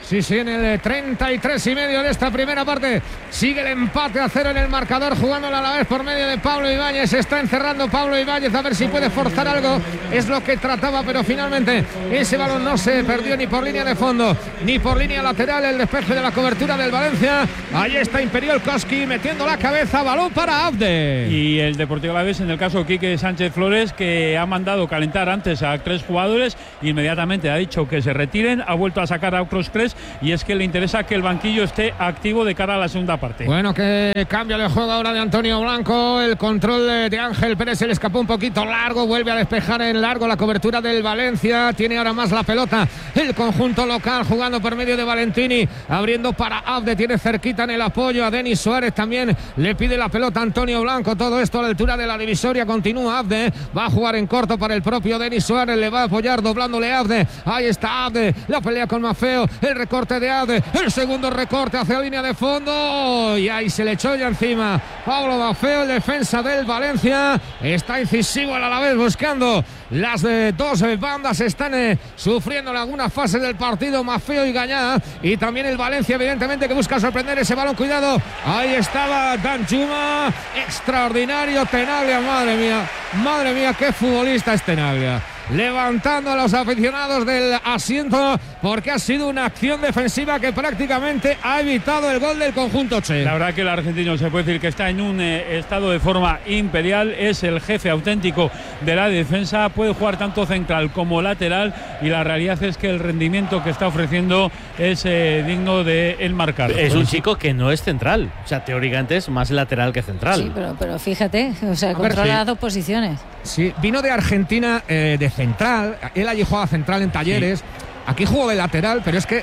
Sí, en el 33 y medio de esta primera parte sigue el empate a 0 en el marcador, jugándolo a la vez por medio de Pablo Ibáñez. Se está encerrando Pablo Ibáñez a ver si puede forzar algo, es lo que trataba, pero finalmente ese balón no se perdió ni por línea de fondo ni por línea lateral. El despeje de la cobertura del Valencia. Ahí está Imperial Koski metiendo la cabeza, balón para Abde. Y el Deportivo Alavés, en el caso de Quique Sánchez Flores, que ha mandado calentar antes a 3 jugadores, inmediatamente ha dicho que se retiren, ha vuelto a sacar a otros 3, y es que le interesa que el banquillo esté activo de cara a la segunda parte. Bueno, que cambia el juego ahora de Antonio Blanco, el control de Ángel Pérez se le escapó un poquito largo, vuelve a despejar en largo la cobertura del Valencia, tiene ahora más la pelota el conjunto local, jugando por medio de Valentini, abriendo para Abde, tiene cerquita en el apoyo a Denis Suárez, también le pide la pelota a Antonio Blanco, todo esto a la altura de la divisoria, continúa Abde, va a jugar en corto para el propio Denis Suárez, le va a apoyar doblándole a Abde, ahí está Abde, la pelea con Maffeo, el recorte de Abde, el segundo recorte hacia la línea de fondo y ahí se le echó ya encima Pablo Maffeo, el defensa del Valencia, está incisivo a la vez buscando las dos bandas, están sufriendo en algunas fases del partido Maffeo y Gañá, y también el Valencia evidentemente que busca sorprender ese balón, cuidado, ahí estaba Danjuma, extraordinario Tenaglia, madre mía, qué futbolista es Tenaglia, levantando a los aficionados del asiento porque ha sido una acción defensiva que prácticamente ha evitado el gol del conjunto che. La verdad que el argentino se puede decir que está en un estado de forma imperial, es el jefe auténtico de la defensa, puede jugar tanto central como lateral y la realidad es que el rendimiento que está ofreciendo es digno de el marcar. Es un chico que no es central, o sea, teóricamente es más lateral que central. Sí, pero fíjate, o sea, controla las dos posiciones. Sí, vino de Argentina de central, él allí jugaba central en Talleres, sí. Aquí jugó de lateral, pero es que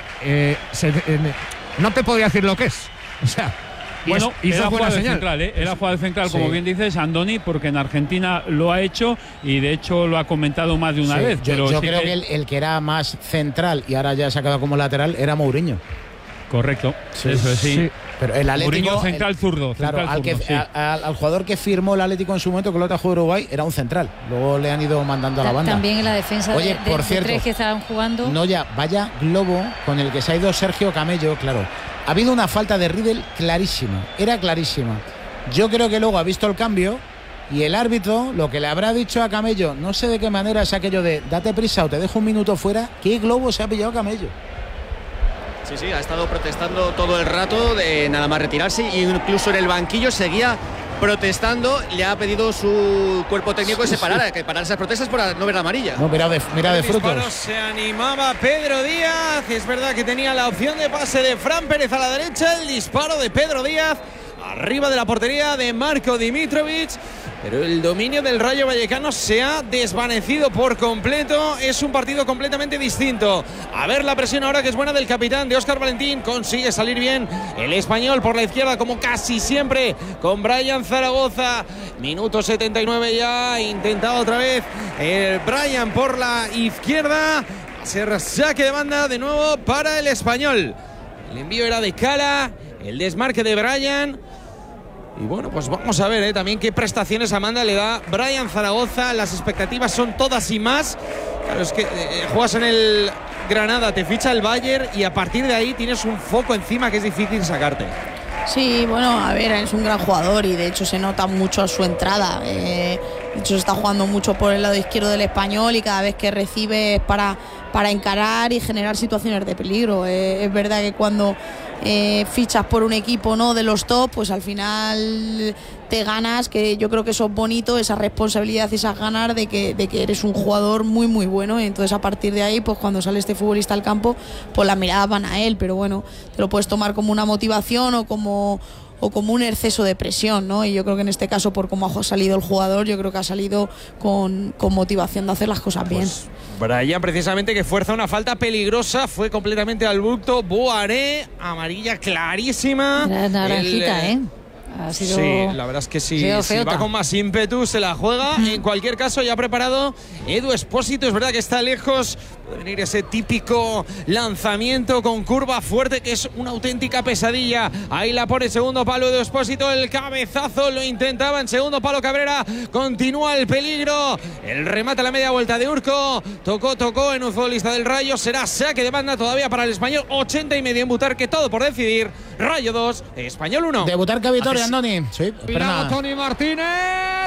no te podría decir lo que es. O sea, bueno, él ha jugado de central, él ha jugado de central, como bien dices, Andoni, porque en Argentina lo ha hecho y de hecho lo ha comentado más de una vez. Yo creo que el que era más central y ahora ya se ha quedado como lateral era Mourinho. Correcto, eso es, sí. Pero el Atlético, Mourinho central zurdo. Claro, al jugador que firmó el Atlético en su momento, que lo jugó Uruguay, era un central. Luego le han ido mandando a la banda. También en la defensa de cierto, 3 que estaban jugando. No, ya, vaya globo con el que se ha ido Sergio Camello, claro. Ha habido una falta de Riedel clarísima, era clarísima. Yo creo que luego ha visto el cambio y el árbitro lo que le habrá dicho a Camello, no sé de qué manera es aquello de date prisa o te dejo un minuto fuera. ¿Qué globo se ha pillado Camello? Sí, ha estado protestando todo el rato de nada más retirarse, e incluso en el banquillo seguía protestando, le ha pedido su cuerpo técnico que se parara, que parara esas protestas por no ver la amarilla. No, mira de frutos. Se animaba Pedro Díaz, es verdad que tenía la opción de pase de Fran Pérez a la derecha, el disparo de Pedro Díaz arriba de la portería de Marko Dimitrovic, pero el dominio del Rayo Vallecano se ha desvanecido por completo. Es un partido completamente distinto. A ver la presión ahora, que es buena, del capitán, de Óscar Valentín. Consigue salir bien el español por la izquierda, como casi siempre, con Brian Zaragoza. Minuto 79 ya, intentado otra vez el Brian por la izquierda. Va a ser saque de banda de nuevo para el español. El envío era de Cala, el desmarque de Brian. Y bueno, pues vamos a ver también qué prestaciones Amanda le da Brian Zaragoza. Las expectativas son todas y más. Claro, es que juegas en el Granada, te ficha el Bayern y a partir de ahí tienes un foco encima que es difícil sacarte. Sí, bueno, a ver, es un gran jugador y de hecho se nota mucho a su entrada. De hecho se está jugando mucho por el lado izquierdo del español y cada vez que recibe es para encarar y generar situaciones de peligro. Es verdad que cuando fichas por un equipo no de los top, pues al final te ganas, que yo creo que eso es bonito, esa responsabilidad y esas ganas de que eres un jugador muy muy bueno. Y entonces a partir de ahí, pues cuando sale este futbolista al campo, pues las miradas van a él, pero bueno, te lo puedes tomar como una motivación o como un exceso de presión, ¿no? Y yo creo que en este caso, por cómo ha salido el jugador, yo creo que ha salido con motivación de hacer las cosas bien. Brian, precisamente, que fuerza una falta peligrosa, fue completamente al bulto. Boaré, amarilla clarísima. Naranjita, Ha sido, sí, la verdad es que sí. Si va con más ímpetu, se la juega. En cualquier caso, ya ha preparado Edu Expósito. Es verdad que está lejos. Puede venir ese típico lanzamiento con curva fuerte, que es una auténtica pesadilla. Ahí la pone segundo palo Edu Expósito. El cabezazo lo intentaba en segundo palo Cabrera. Continúa el peligro. El remate a la media vuelta de Urco. Tocó en un futbolista del Rayo. Será saque de banda todavía para el Español. 80,5 en Butarque. Todo por decidir. Rayo 2, Español 1. De Butarque a Vitoria, Andoni. Sí, Toni Martínez.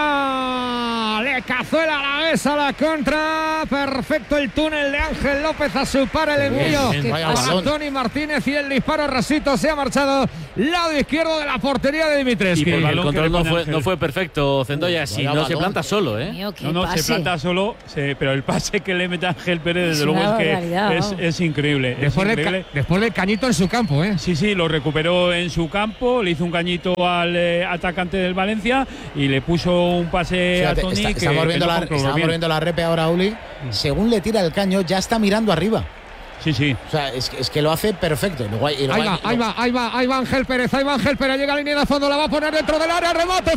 ¡Fuera! Le cazó el Alavés a la contra. Perfecto el túnel de Ángel López a su par el envío a Toni Martínez y el disparo rasito se ha marchado lado izquierdo de la portería de Dimitrescu. Y el control no fue perfecto, Cendoya. Si no se planta solo, ¿eh? Se planta solo, pero el pase que le mete Ángel Pérez, desde luego, es que es increíble. Después del cañito en su campo, ¿eh? Sí, lo recuperó en su campo, le hizo un cañito al atacante del Valencia y le puso un pase a Toni. Estamos viendo la repe ahora, Uli. Según le tira el caño, ya está mirando arriba. Sí. O sea, es que lo hace perfecto. Ahí va Ángel Pérez, llega a línea de fondo, la va a poner dentro del área, remate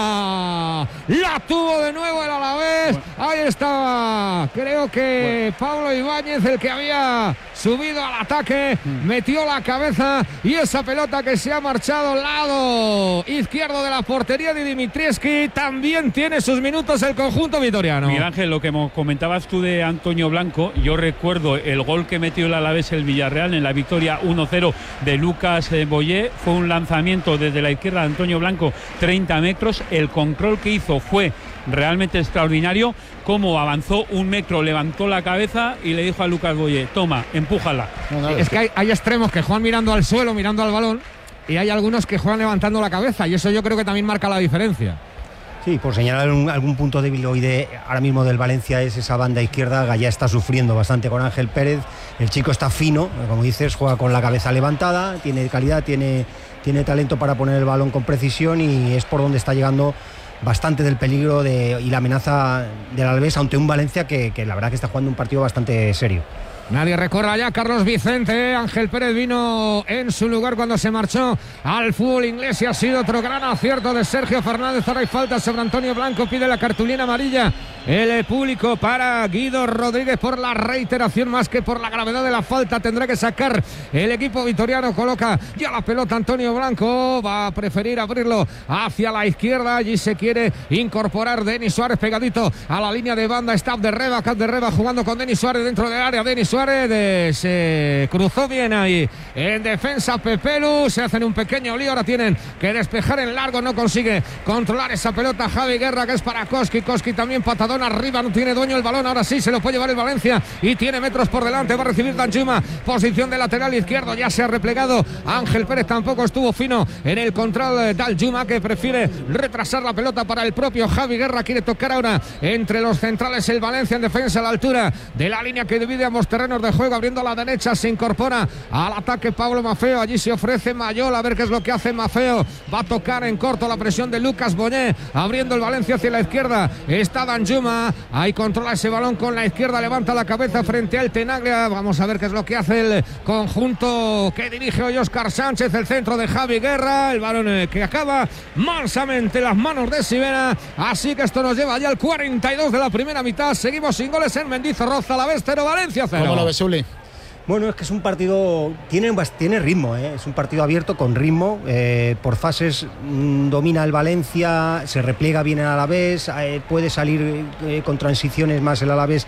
fuera. La tuvo de nuevo el Alavés. Ahí estaba, creo que Pablo Ibáñez, el que había subido al ataque, metió la cabeza y esa pelota que se ha marchado al lado izquierdo de la portería de Dimitrescu. También tiene sus minutos el conjunto vitoriano. Miguel Ángel, lo que comentabas tú de Antonio Blanco, yo recuerdo el gol que metió el Alavés el Villarreal en la victoria 1-0 de Lucas Boyé. Fue un lanzamiento desde la izquierda de Antonio Blanco, 30 metros. El control que hizo fue realmente extraordinario. Cómo avanzó un metro, levantó la cabeza y le dijo a Lucas Boyé: toma, empújala. Es que hay extremos que juegan mirando al suelo, mirando al balón, y hay algunos que juegan levantando la cabeza, y eso yo creo que también marca la diferencia. Sí, por señalar algún punto débil hoy ahora mismo del Valencia es esa banda izquierda. Gallá está sufriendo bastante con Ángel Pérez. El chico está fino, como dices, juega con la cabeza levantada, tiene calidad, tiene talento para poner el balón con precisión, y es por donde está llegando bastante del peligro y la amenaza del Alavés ante un Valencia que la verdad que está jugando un partido bastante serio. Nadie recorra ya Carlos Vicente. Ángel Pérez vino en su lugar cuando se marchó al fútbol inglés y ha sido otro gran acierto de Sergio Fernández. Ahora hay falta sobre Antonio Blanco, pide la cartulina amarilla el público para Guido Rodríguez por la reiteración más que por la gravedad de la falta. Tendrá que sacar el equipo vitoriano, coloca ya la pelota Antonio Blanco, va a preferir abrirlo hacia la izquierda, allí se quiere incorporar Denis Suárez pegadito a la línea de banda. Está Abderreba jugando con Denis Suárez dentro del área. Denis Suárez se cruzó bien ahí en defensa Pepelu, se hacen un pequeño lío, ahora tienen que despejar en largo, no consigue controlar esa pelota Javi Guerra, que es para Koski también patadón arriba, no tiene dueño el balón, ahora sí se lo puede llevar el Valencia y tiene metros por delante, va a recibir Danjuma, posición de lateral izquierdo, ya se ha replegado Ángel Pérez, tampoco estuvo fino en el control de Danjuma, que prefiere retrasar la pelota para el propio Javi Guerra, quiere tocar ahora entre los centrales el Valencia en defensa a la altura de la línea que divide ambos terrenos de juego, abriendo a la derecha, se incorpora al ataque Pablo Maffeo, allí se ofrece Mayol, a ver qué es lo que hace Maffeo, va a tocar en corto la presión de Lucas Boñé, abriendo el Valencia hacia la izquierda, está Danjuma, ahí controla ese balón con la izquierda, levanta la cabeza frente al Tenaglia, vamos a ver qué es lo que hace el conjunto que dirige hoy Óscar Sánchez, el centro de Javi Guerra, el balón que acaba mansamente en las manos de Sivera, así que esto nos lleva ya al 42 de la primera mitad, seguimos sin goles en Mendizorroza, Alavés 0, Valencia 0. ¿Cómo lo ves, Uli? Bueno, es que es un partido, tiene ritmo, es un partido abierto con ritmo, por fases domina el Valencia, se repliega bien el Alavés, puede salir con transiciones más el Alavés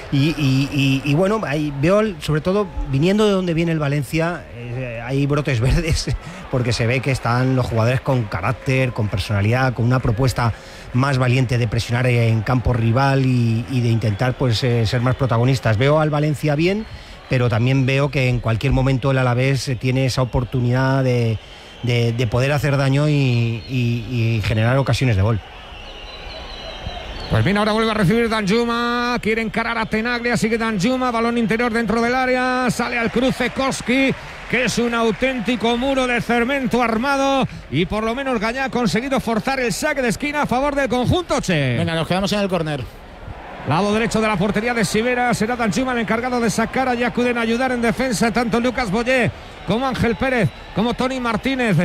y bueno, ahí veo sobre todo viniendo de donde viene el Valencia, hay brotes verdes porque se ve que están los jugadores con carácter, con personalidad, con una propuesta más valiente de presionar en campo rival y de intentar pues ser más protagonistas. Veo al Valencia bien, pero también veo que en cualquier momento el Alavés tiene esa oportunidad de poder hacer daño y generar ocasiones de gol. Pues bien, ahora vuelve a recibir Danjuma, quiere encarar a Tenaglia, sigue Danjuma, balón interior dentro del área, sale al cruce Koski, que es un auténtico muro de cemento armado, y por lo menos Gallá ha conseguido forzar el saque de esquina a favor del conjunto Che. Venga, nos quedamos en el córner. Lado derecho de la portería de Sivera, será Danjuma el encargado de sacar, allí acuden a ayudar en defensa tanto Lucas Boyé como Ángel Pérez, como Toni Martínez.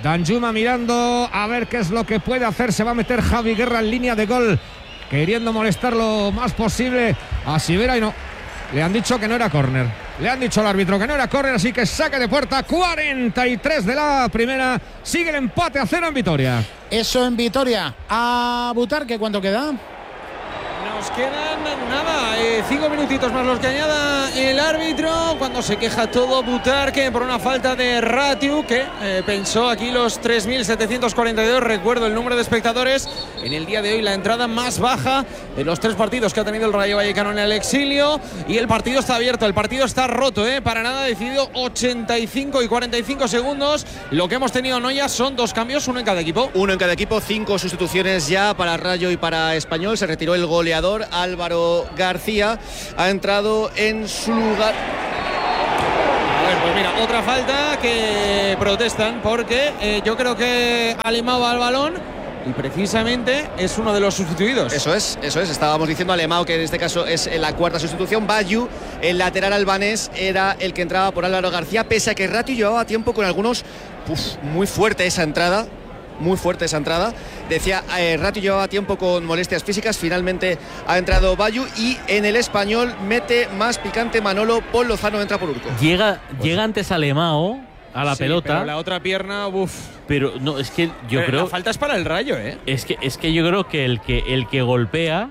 Danjuma mirando a ver qué es lo que puede hacer. Se va a meter Javi Guerra en línea de gol, queriendo molestar lo más posible a Sivera y no. Le han dicho que no era córner. Le han dicho al árbitro que no era córner, así que saque de puerta. 43 de la primera. Sigue el empate a 0 en Vitoria. Eso en Vitoria. A Butarque, ¿cuánto queda? Nos quedan nada, 5 minutitos más los que añada el árbitro, cuando se queja todo Butarque por una falta de Ratiu, que pensó aquí los 3.742. Recuerdo el número de espectadores en el día de hoy, la entrada más baja de los 3 partidos que ha tenido el Rayo Vallecano en el exilio, y el partido está abierto, el partido está roto, para nada decidido. 85 y 45 segundos. Lo que hemos tenido Noya son 2 cambios, uno en cada equipo. 5 sustituciones ya para Rayo y para Español. Se retiró el goleador Álvaro García, ha entrado en su lugar. A ver, pues mira, otra falta que protestan porque yo creo que Alemão va al balón y precisamente es uno de los sustituidos. Eso es. Estábamos diciendo Alemão, que en este caso es la 4ª sustitución. Bayu, el lateral albanés, era el que entraba por Álvaro García, pese a que Ratiu llevaba tiempo con algunos. Muy fuerte esa entrada. Decía, Ratiu llevaba tiempo con molestias físicas. Finalmente ha entrado Bayu, y en el Español mete más picante Manolo. Paul Lozano entra por Urco. Llega antes Alemão a la pelota. Pero la otra pierna, Pero no, es que yo creo. La falta es para el Rayo, Es que yo creo que el que golpea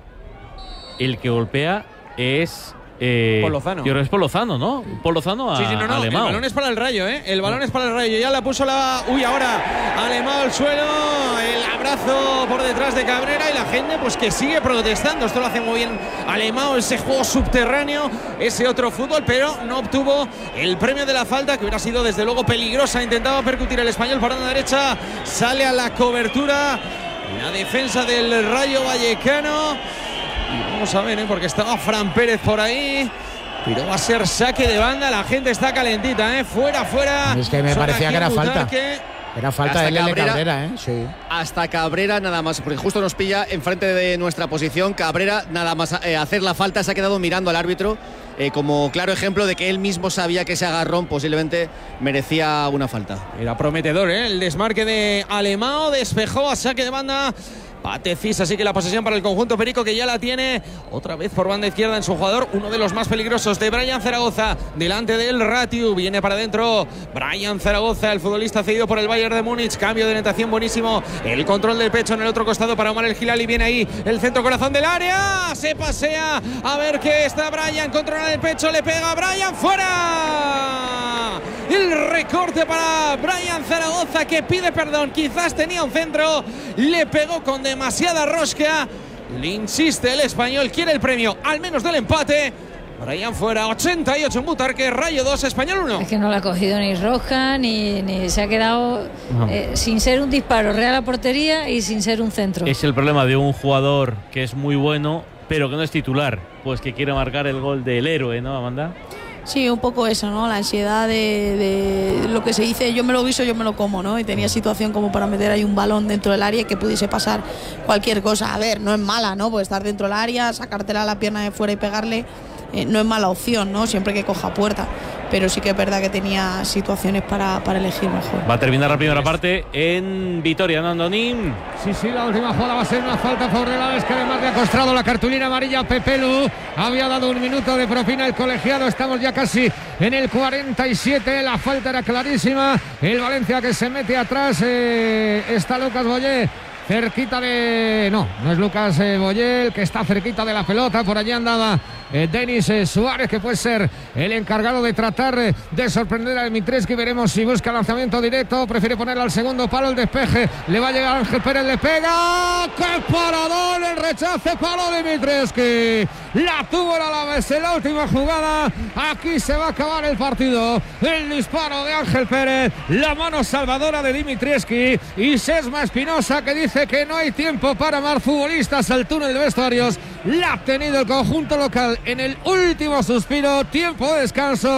es. Paul Lozano. Yo creo que es Paul Lozano, ¿no? Paul Lozano a Alemão. El balón es para el Rayo, El balón es para el Rayo. Ya la puso ahora Alemão al suelo. El abrazo por detrás de Cabrera y la gente pues que sigue protestando. Esto lo hace muy bien Alemão, ese juego subterráneo, ese otro fútbol, pero no obtuvo el premio de la falta, que hubiera sido desde luego peligrosa. Intentaba percutir el Español por la derecha. Sale a la cobertura la defensa del Rayo Vallecano. Y vamos a ver, porque estaba Fran Pérez por ahí, pero va a ser saque de banda. La gente está calentita, fuera. Es que me parecía que era falta. Era falta de Cabrera, Sí. Hasta Cabrera nada más, porque justo nos pilla enfrente de nuestra posición. Cabrera nada más hacer la falta se ha quedado mirando al árbitro, como claro ejemplo de que él mismo sabía que ese agarrón posiblemente merecía una falta. Era prometedor, el desmarque de Alemão, despejó a saque de banda Patecis, así que la posesión para el conjunto perico, que ya la tiene otra vez por banda izquierda en su jugador, uno de los más peligrosos, de Brian Zaragoza, delante del Ratiu, viene para adentro Brian Zaragoza, el futbolista cedido por el Bayern de Múnich, cambio de orientación buenísimo, el control del pecho en el otro costado para Omar El Hilali, viene ahí el centro corazón del área, se pasea, a ver qué está Brian, controla el pecho, le pega Brian, fuera, el recorte para Brian Zaragoza, que pide perdón, quizás tenía un centro, le pegó con demasiada rosca, le insiste el Español, quiere el premio al menos del empate. Brian fuera, 88 en Butarque, Rayo 2, Español 1. Es que no le ha cogido ni roja, ni se ha quedado sin ser un disparo real a portería y sin ser un centro. Es el problema de un jugador que es muy bueno, pero que no es titular, pues que quiere marcar el gol del héroe, ¿no, Amanda? Sí, un poco eso, ¿no? La ansiedad de lo que se dice, yo me lo guiso, yo me lo como, ¿no? Y tenía situación como para meter ahí un balón dentro del área y que pudiese pasar cualquier cosa. A ver, no es mala, ¿no? Pues estar dentro del área, sacártela a la pierna de fuera y pegarle, no es mala opción, ¿no? Siempre que coja puerta. Pero sí que es verdad que tenía situaciones para elegir mejor. Va a terminar la primera parte en Vitoria, ¿no, Andonín? Sí, la última jugada va a ser una falta por Delales, que además le ha costado la cartulina amarilla a Pepelu. Había dado un minuto de propina el colegiado. Estamos ya casi en el 47. La falta era clarísima. El Valencia que se mete atrás. Está Lucas Boyer cerquita de... No es Lucas Boyer, que está cerquita de la pelota. Por allí andaba Denis Suárez, que puede ser el encargado de tratar de sorprender a Dimitrescu. Veremos si busca lanzamiento directo, prefiere ponerlo al segundo palo, el despeje, le va a llegar Ángel Pérez, le pega, ¡qué paradón! El rechace, palo de Dimitrescu, la tuvo el Alavés en la última jugada. Aquí se va a acabar el partido, el disparo de Ángel Pérez, la mano salvadora de Dimitrescu, y Sesma Espinosa, que dice que no hay tiempo para más futbolistas al túnel de vestuarios. La ha tenido el conjunto local en el último suspiro, tiempo de descanso.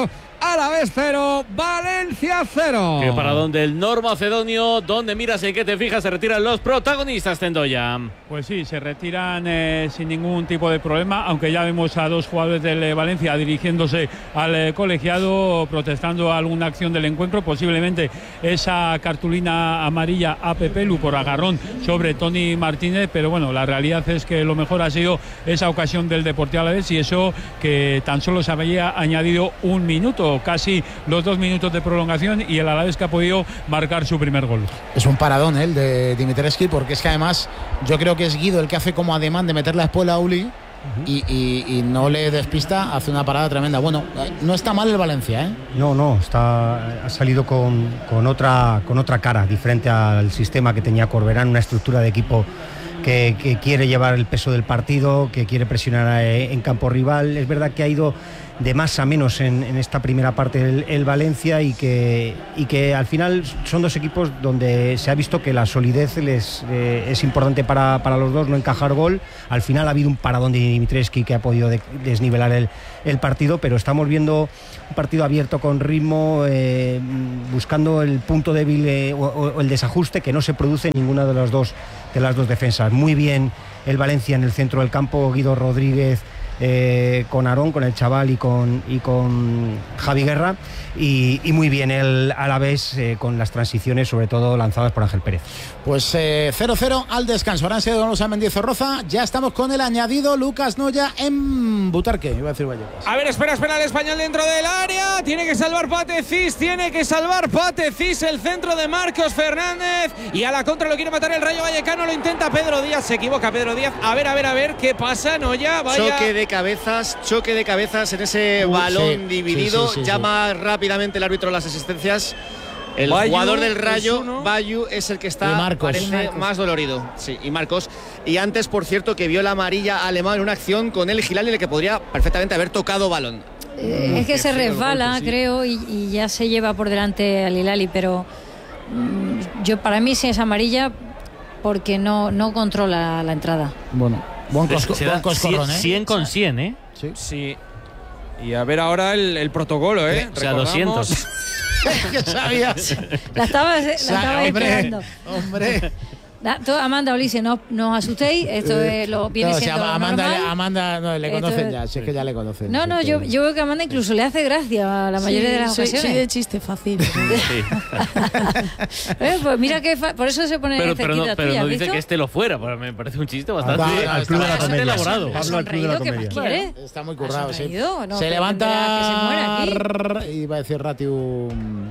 Alavés 0, Valencia 0. Que para donde el Nor Macedonio, donde miras y que te fijas, se retiran los protagonistas, Zendoya. Pues sí, se retiran sin ningún tipo de problema, aunque ya vemos a dos jugadores del Valencia dirigiéndose al colegiado, protestando alguna acción del encuentro, posiblemente esa cartulina amarilla a Pepelu por agarrón sobre Tony Martínez, pero bueno, la realidad es que lo mejor ha sido esa ocasión del Deportivo Alavés, y eso que tan solo se había añadido un minuto, casi los 2 minutos de prolongación, y el Alavés que ha podido marcar su primer gol. Es un paradón el de Dimitrescu, porque es que además yo creo que es Guido el que hace como ademán de meter la espuela a Uli. Y no le despista, hace una parada tremenda. Bueno, no está mal el Valencia, ¿eh? No, ha salido con otra cara, diferente al sistema que tenía Corberán, una estructura de equipo que quiere llevar el peso del partido, que quiere presionar en campo rival. Es verdad que ha ido de más a menos en esta primera parte el Valencia, y que al final son dos equipos donde se ha visto que la solidez es importante para los dos, no encajar gol. Al final ha habido un paradón de Dimitrescu que ha podido desnivelar el partido, pero estamos viendo un partido abierto, con ritmo, buscando el punto débil o el desajuste que no se produce en ninguna de las dos defensas. Muy bien el Valencia en el centro del campo, Guido Rodríguez, con Aarón, con el chaval y con Javi Guerra, y muy bien el Alavés con las transiciones, sobre todo lanzadas por Ángel Pérez. Pues 0-0 al descanso. Ahora han sido los Mendizorroza. Ya estamos con el añadido. Lucas Noya en Butarque, iba a decir Vallecas. A ver, espera el español dentro del área. Tiene que salvar Patecis, el centro de Marcos Fernández, y a la contra lo quiere matar el Rayo Vallecano. Lo intenta Pedro Díaz, se equivoca Pedro Díaz. A ver qué pasa. Noya, vaya. Choque de cabezas en ese balón dividido. Llama rápidamente el árbitro las asistencias. El jugador del Rayo, Bayu, es el que está, parece más dolorido. Sí, y Marcos. Y antes, por cierto, que vio la amarilla alemán en una acción con el Gilali, en el que podría perfectamente haber tocado balón. Es que se resbala, creo, y ya se lleva por delante al Hilali, pero para mí sí es amarilla, porque no controla la entrada. Bueno, buen coscorrón, 100 con 100, ¿eh? Sí. Y a ver ahora el protocolo, ¿eh? O sea, 200. ¿Qué sabías? La estaba esperando. Hombre. Amanda, Ulises, no os asustéis, esto viene siendo normal. Amanda no, le conocen ya, si es que ya le conocen. No, yo veo que a Amanda incluso le hace gracia a la mayoría de las ocasiones. Soy de chiste fácil. Pues mira que por eso se pone cerquita pero tuya, no dice ¿visto? que este lo fuera, me parece un chiste bastante al club de la comedia. elaborado. Pablo al club de la comedia. ¿Quiere? Está muy currado, sí. No, se levanta que se muera aquí. y va a decir Ratiu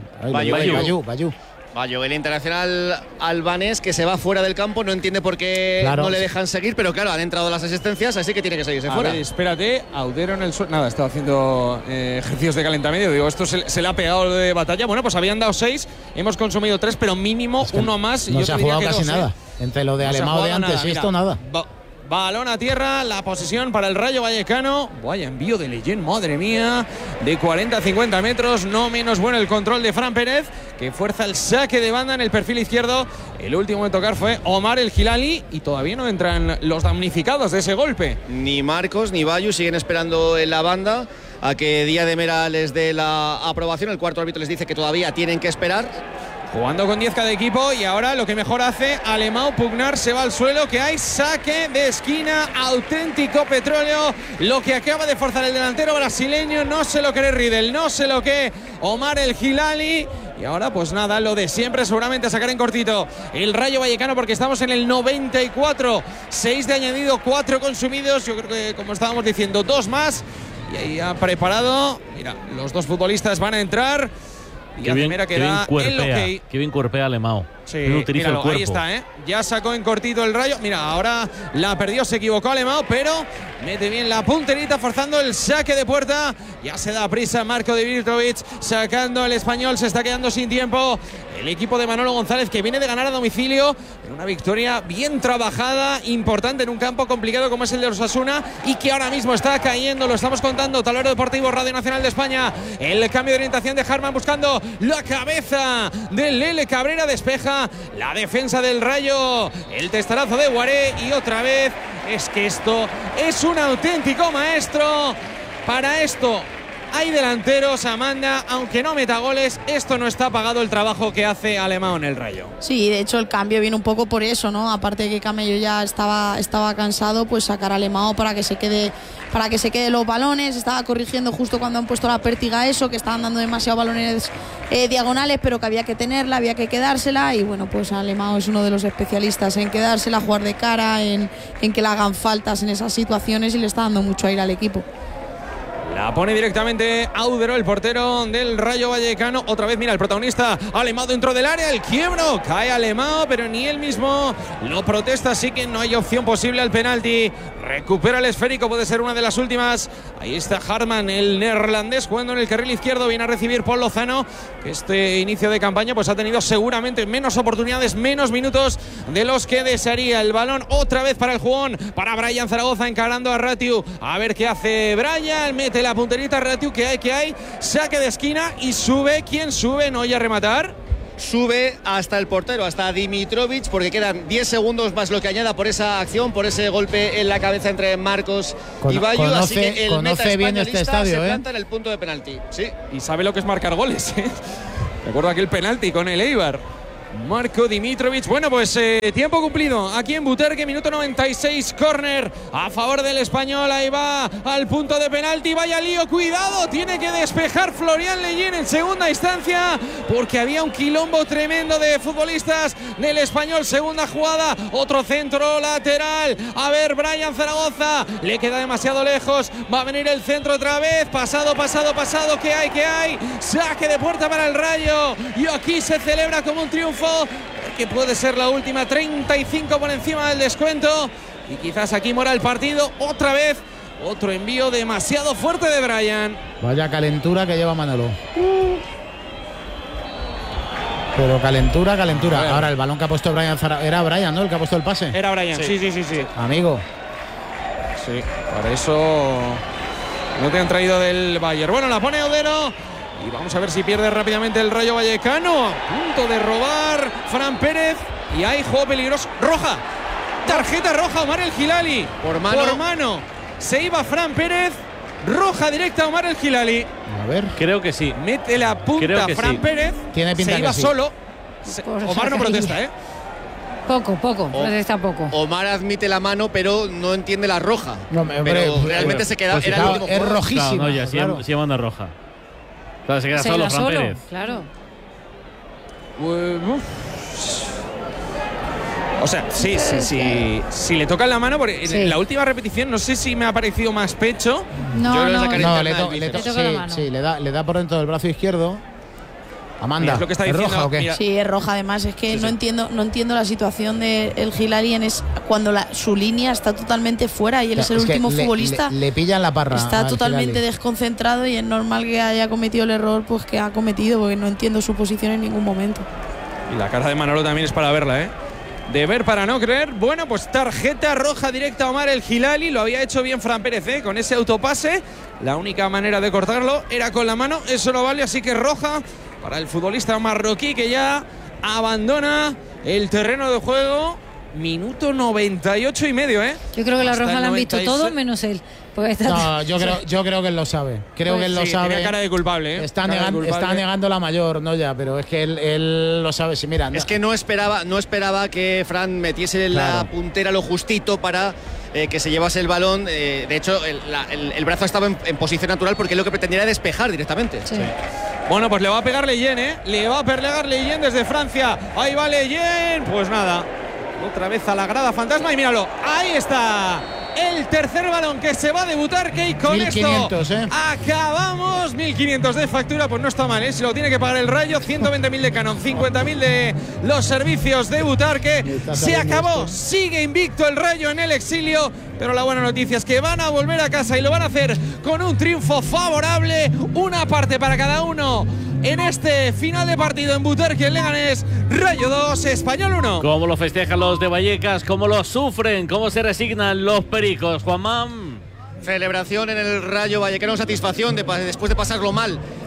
Bayu. El internacional albanés, que se va fuera del campo, no entiende por qué no le dejan seguir, pero claro, han entrado las asistencias, así que tiene que seguirse fuera. Ver, espérate, Audero en el suelo. Nada, estaba haciendo ejercicios de calentamiento. Digo, esto se le ha pegado de batalla. Bueno, pues habían dado 6, hemos consumido 3, pero mínimo uno más. No yo se ha jugado casi nada. Entre lo de Alemão de antes y esto, nada. Balón a tierra, la posesión para el Rayo Vallecano. Vaya envío de Leyen, madre mía. De 40 a 50 metros, no menos bueno el control de Fran Pérez, que fuerza el saque de banda en el perfil izquierdo. El último en tocar fue Omar el Gilali, y todavía no entran los damnificados de ese golpe. Ni Marcos ni Bayu siguen esperando en la banda a que Díaz de Mera les dé la aprobación. El cuarto árbitro les dice que todavía tienen que esperar. Jugando con 10 cada equipo, y ahora lo que mejor hace Alemão, pugnar, se va al suelo, que hay saque de esquina, auténtico petróleo, lo que acaba de forzar el delantero brasileño. No se lo cree Riedel, no se lo cree Omar el Gilali, y ahora pues nada, lo de siempre, seguramente sacar en cortito el Rayo Vallecano, porque estamos en el 94, 6 de añadido, 4 consumidos, yo creo que, como estábamos diciendo, 2 más, y ahí ha preparado, mira, los dos futbolistas van a entrar. Y la primera que da el ok. Qué bien cuerpea Alemão. Sí, míralo, ahí está, ya sacó en cortito el Rayo. Mira, ahora la perdió, se equivocó Alemão, pero mete bien la punterita, forzando el saque de puerta. Ya se da prisa Marco Dimitrovich, sacando el español, se está quedando sin tiempo el equipo de Manolo González, que viene de ganar a domicilio en una victoria bien trabajada, importante en un campo complicado como es el de Osasuna, y que ahora mismo está cayendo. Lo estamos contando, Tablero Deportivo, Radio Nacional de España. El cambio de orientación de Harman, buscando la cabeza de Lele Cabrera, despeja la defensa del Rayo, el testarazo de Guaré, y otra vez es que esto es un auténtico maestro. Para esto hay delanteros, Amanda, aunque no meta goles, esto no está pagado el trabajo que hace Alemão en el Rayo. Sí, de hecho el cambio viene un poco por eso, ¿no? Aparte de que Camello ya estaba cansado, pues sacar a Alemão para que se quede los balones. Estaba corrigiendo justo cuando han puesto la pértiga eso, que estaban dando demasiados balones diagonales, pero que había que tenerla, había que quedársela. Y bueno, pues Alemão es uno de los especialistas en quedársela, jugar de cara, en que le hagan faltas en esas situaciones, y le está dando mucho aire al equipo. La pone directamente Audero, el portero del Rayo Vallecano. Otra vez, mira, el protagonista, Alemão dentro del área, el quiebro, cae Alemão, pero ni él mismo lo protesta, así que no hay opción posible al penalti. Recupera el esférico, puede ser una de las últimas. Ahí está Hartman, el neerlandés, jugando en el carril izquierdo. Viene a recibir Paul Lozano, que este inicio de campaña pues ha tenido seguramente menos oportunidades, menos minutos de los que desearía. El balón otra vez para el jugón, para Brian Zaragoza, encarando a Ratiu. A ver qué hace Brian, mete la punterita Ratiu, que hay, saque de esquina y sube. ¿Quién sube? No voy a rematar. Sube hasta el portero, hasta Dimitrovic, porque quedan 10 segundos más lo que añada por esa acción, por ese golpe en la cabeza entre Marcos y Bayo. Así que el conoce bien este estadio, se planta en el punto de penalti. Sí. Y sabe lo que es marcar goles, ¿eh? Recuerdo aquel penalti con el Eibar. Marco Dimitrovic. Bueno, pues tiempo cumplido aquí en Butarque, minuto 96, córner a favor del Español. Ahí va al punto de penalti, vaya lío, cuidado, tiene que despejar Florian Leyen en segunda instancia, porque había un quilombo tremendo de futbolistas del Español. Segunda jugada, otro centro lateral, a ver, Brian Zaragoza, le queda demasiado lejos, va a venir el centro otra vez, pasado, ¿qué hay? Saque de puerta para el Rayo, y aquí se celebra como un triunfo, que puede ser la última. 35 por encima del descuento, y quizás aquí muera el partido otra vez. Otro envío demasiado fuerte de Brian. Vaya calentura que lleva Manolo. Pero calentura. Ahora el balón que ha puesto Brian era Brian, ¿no? El que ha puesto el pase. Era Brian, sí. Amigo. Sí, para eso no te han traído del Bayern. Bueno, la pone Audero. Y vamos a ver si pierde rápidamente el Rayo Vallecano. A punto de robar Fran Pérez. Y hay juego peligroso. Roja. Tarjeta roja a Omar El Hilali. Por mano. Se iba Fran Pérez. Roja directa a Omar El Hilali. A ver. Creo que sí. Mete la punta Fran Pérez. Tiene pinta se iba que sí. Solo. Omar no protesta, ¿eh? Poco, protesta poco. Omar admite la mano, pero no entiende la roja. No, pero realmente se queda. Pues era el último es rojísima. No, ya, sí manda roja. Claro, se queda solo Fran Pérez. Claro. O sea, sí. Si le toca en la mano, porque en la última repetición no sé si me ha parecido más pecho. No, le toca la mano. Sí, le da por dentro del brazo izquierdo. Amanda, ¿es lo que está diciendo? ¿Roja o qué? Mira. Sí, es roja. Además es que no entiendo la situación de El Hilali cuando su línea está totalmente fuera y él es el último futbolista. Le pillan la parra. Está totalmente desconcentrado y es normal que haya cometido el error pues que ha cometido, porque no entiendo su posición en ningún momento. Y la cara de Manolo también es para verla, ¿eh? De ver para no creer. Bueno, pues tarjeta roja directa a Omar El Hilali. Lo había hecho bien Fran Pérez, ¿eh? Con ese autopase. La única manera de cortarlo era con la mano. Eso no vale, así que roja para el futbolista marroquí, que ya abandona el terreno de juego. Minuto 98 y medio, ¿eh? Yo creo que la roja la han visto todos menos él. No, yo creo que él lo sabe. Creo que él lo sabe. Tiene cara de culpable, ¿eh? Está negando la mayor, no ya, pero es que él lo sabe. Sí, mira, es que no esperaba que Fran metiese la puntera lo justito para que se llevase el balón. De hecho, el brazo estaba en posición natural, porque lo que pretendía era despejar directamente. Sí. Bueno, pues le va a pegar Leyen, ¿eh? Le va a pegar Leyen desde Francia. Ahí va Leyen. Pues nada. Otra vez a la grada fantasma y míralo. Ahí está. El tercer balón que se va a debutar, que con 1500, esto acabamos. 1.500 de factura, pues no está mal, ¿eh? Si lo tiene que pagar el Rayo, 120.000 de Canon, 50.000 de los servicios de Butarque. Se acabó, sigue invicto el Rayo en el exilio, pero la buena noticia es que van a volver a casa y lo van a hacer con un triunfo favorable, una parte para cada uno. En este final de partido en Butarque, en Leganés, Rayo 2, Español 1. ¿Cómo lo festejan los de Vallecas? ¿Cómo lo sufren? ¿Cómo se resignan los pericos, Juanmán? Celebración en el Rayo Vallecano, satisfacción después de pasarlo mal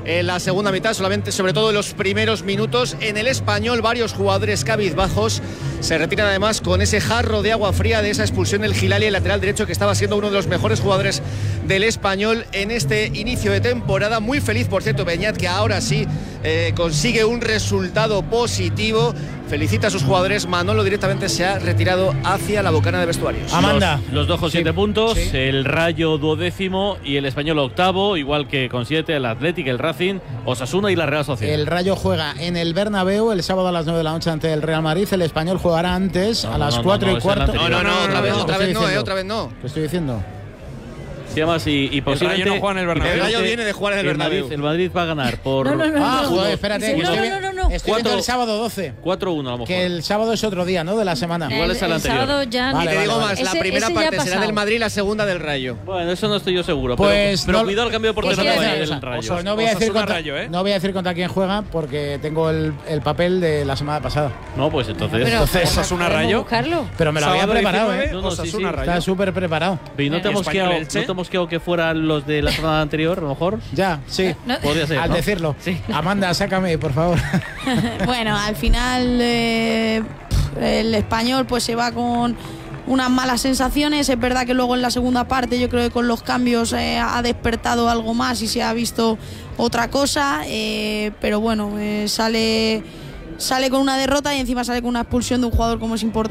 en la segunda mitad, sobre todo en los primeros minutos. En el Español, varios jugadores cabizbajos se retiran además con ese jarro de agua fría de esa expulsión del Hilali, el lateral derecho, que estaba siendo uno de los mejores jugadores del Español en este inicio de temporada. Muy feliz, por cierto, Beñat, que ahora sí consigue un resultado positivo. Felicita a sus jugadores. Manolo directamente se ha retirado hacia la bocana de vestuarios. Amanda. Los dos con 7 puntos, el Rayo 12º y el Español 8º, igual que con 7 el Athletic, el Racing, Osasuna y la Real Sociedad. El Rayo juega en el Bernabéu el sábado a las 9 de la noche ante el Real Madrid. El Español jugará antes a las 4:15. Otra vez no. ¿Qué estoy diciendo? Se llama así, y posiblemente el Rayo no juega en el Bernabéu. El Rayo viene de jugar en el Bernabéu. El Madrid va a ganar por... Joder, espérate. Estoy viendo el sábado 12. 4-1 a lo mejor. Que el sábado es otro día, ¿no? De la semana. Igual es el anterior. Sábado ya Vale, te digo más, la primera parte será del Madrid, la segunda del Rayo. Bueno, eso no estoy yo seguro. Pues pero no, cuidado el cambio de portero del Rayo. Pues no voy a decir contra quién juega porque tengo el papel de la semana pasada. No, pues entonces Osasuna Rayo. Pero me lo había preparado, ¿eh? Osasuna Rayo. Está súper preparado. ¿Y no te hemos quedado que fueran los de la semana anterior, a lo mejor? Ya, sí. Podría ser, al decirlo. Sí. Amanda, sácame, por favor. Bueno, al final el Español pues se va con unas malas sensaciones. Es verdad que luego en la segunda parte yo creo que con los cambios ha despertado algo más y se ha visto otra cosa, pero bueno, sale con una derrota y encima sale con una expulsión de un jugador como es importante.